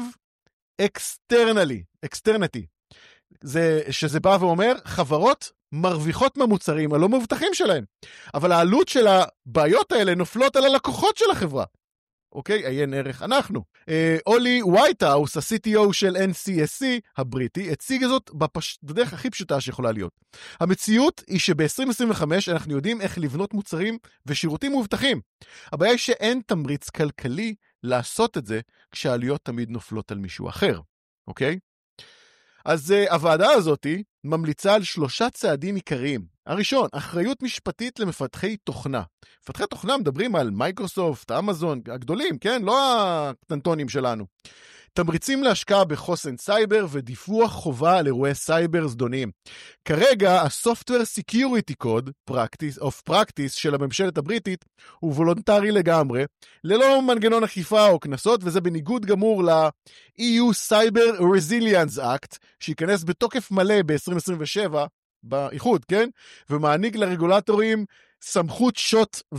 אקסטרנטי. שזה בא ואומר, חברות מרוויחות מהמוצרים הלא מבוטחים שלהם. אבל העלות של הבעיות האלה נופלות על הלקוחות של החברה. אוקיי? עיין ערך אנחנו. אולי ווייטהאוס, ה-CTO של NCSC הבריטי, הציג זאת בדרך הכי פשוטה שיכולה להיות. המציאות היא שב-2025 אנחנו יודעים איך לבנות מוצרים ושירותים מובטחים. הבעיה היא שאין תמריץ כלכלי לעשות את זה, כשהעלויות תמיד נופלות על מישהו אחר. אוקיי? אז הוועדה הזאת ממליצה על 3 צעדים עיקריים. הראשון, אחריות משפטית למפתחי תוכנה. מפתחי תוכנה מדברים על מייקרוסופט, אמזון, הגדולים, כן? לא הקטנטונים שלנו. תמריצים להשקעה בחוסן סייבר ודיווח חובה על אירועי סייבר זדוניים. כרגע, ה-Software Security Code of Practice של הממשלת הבריטית הוא וולונטרי לגמרי, ללא מנגנון אכיפה או כנסות, וזה בניגוד גמור ל-EU Cyber Resilience Act, שיכנס בתוקף מלא ב-2027, באיחוד, כן? ומעניק לרגולטורים סמכות שוט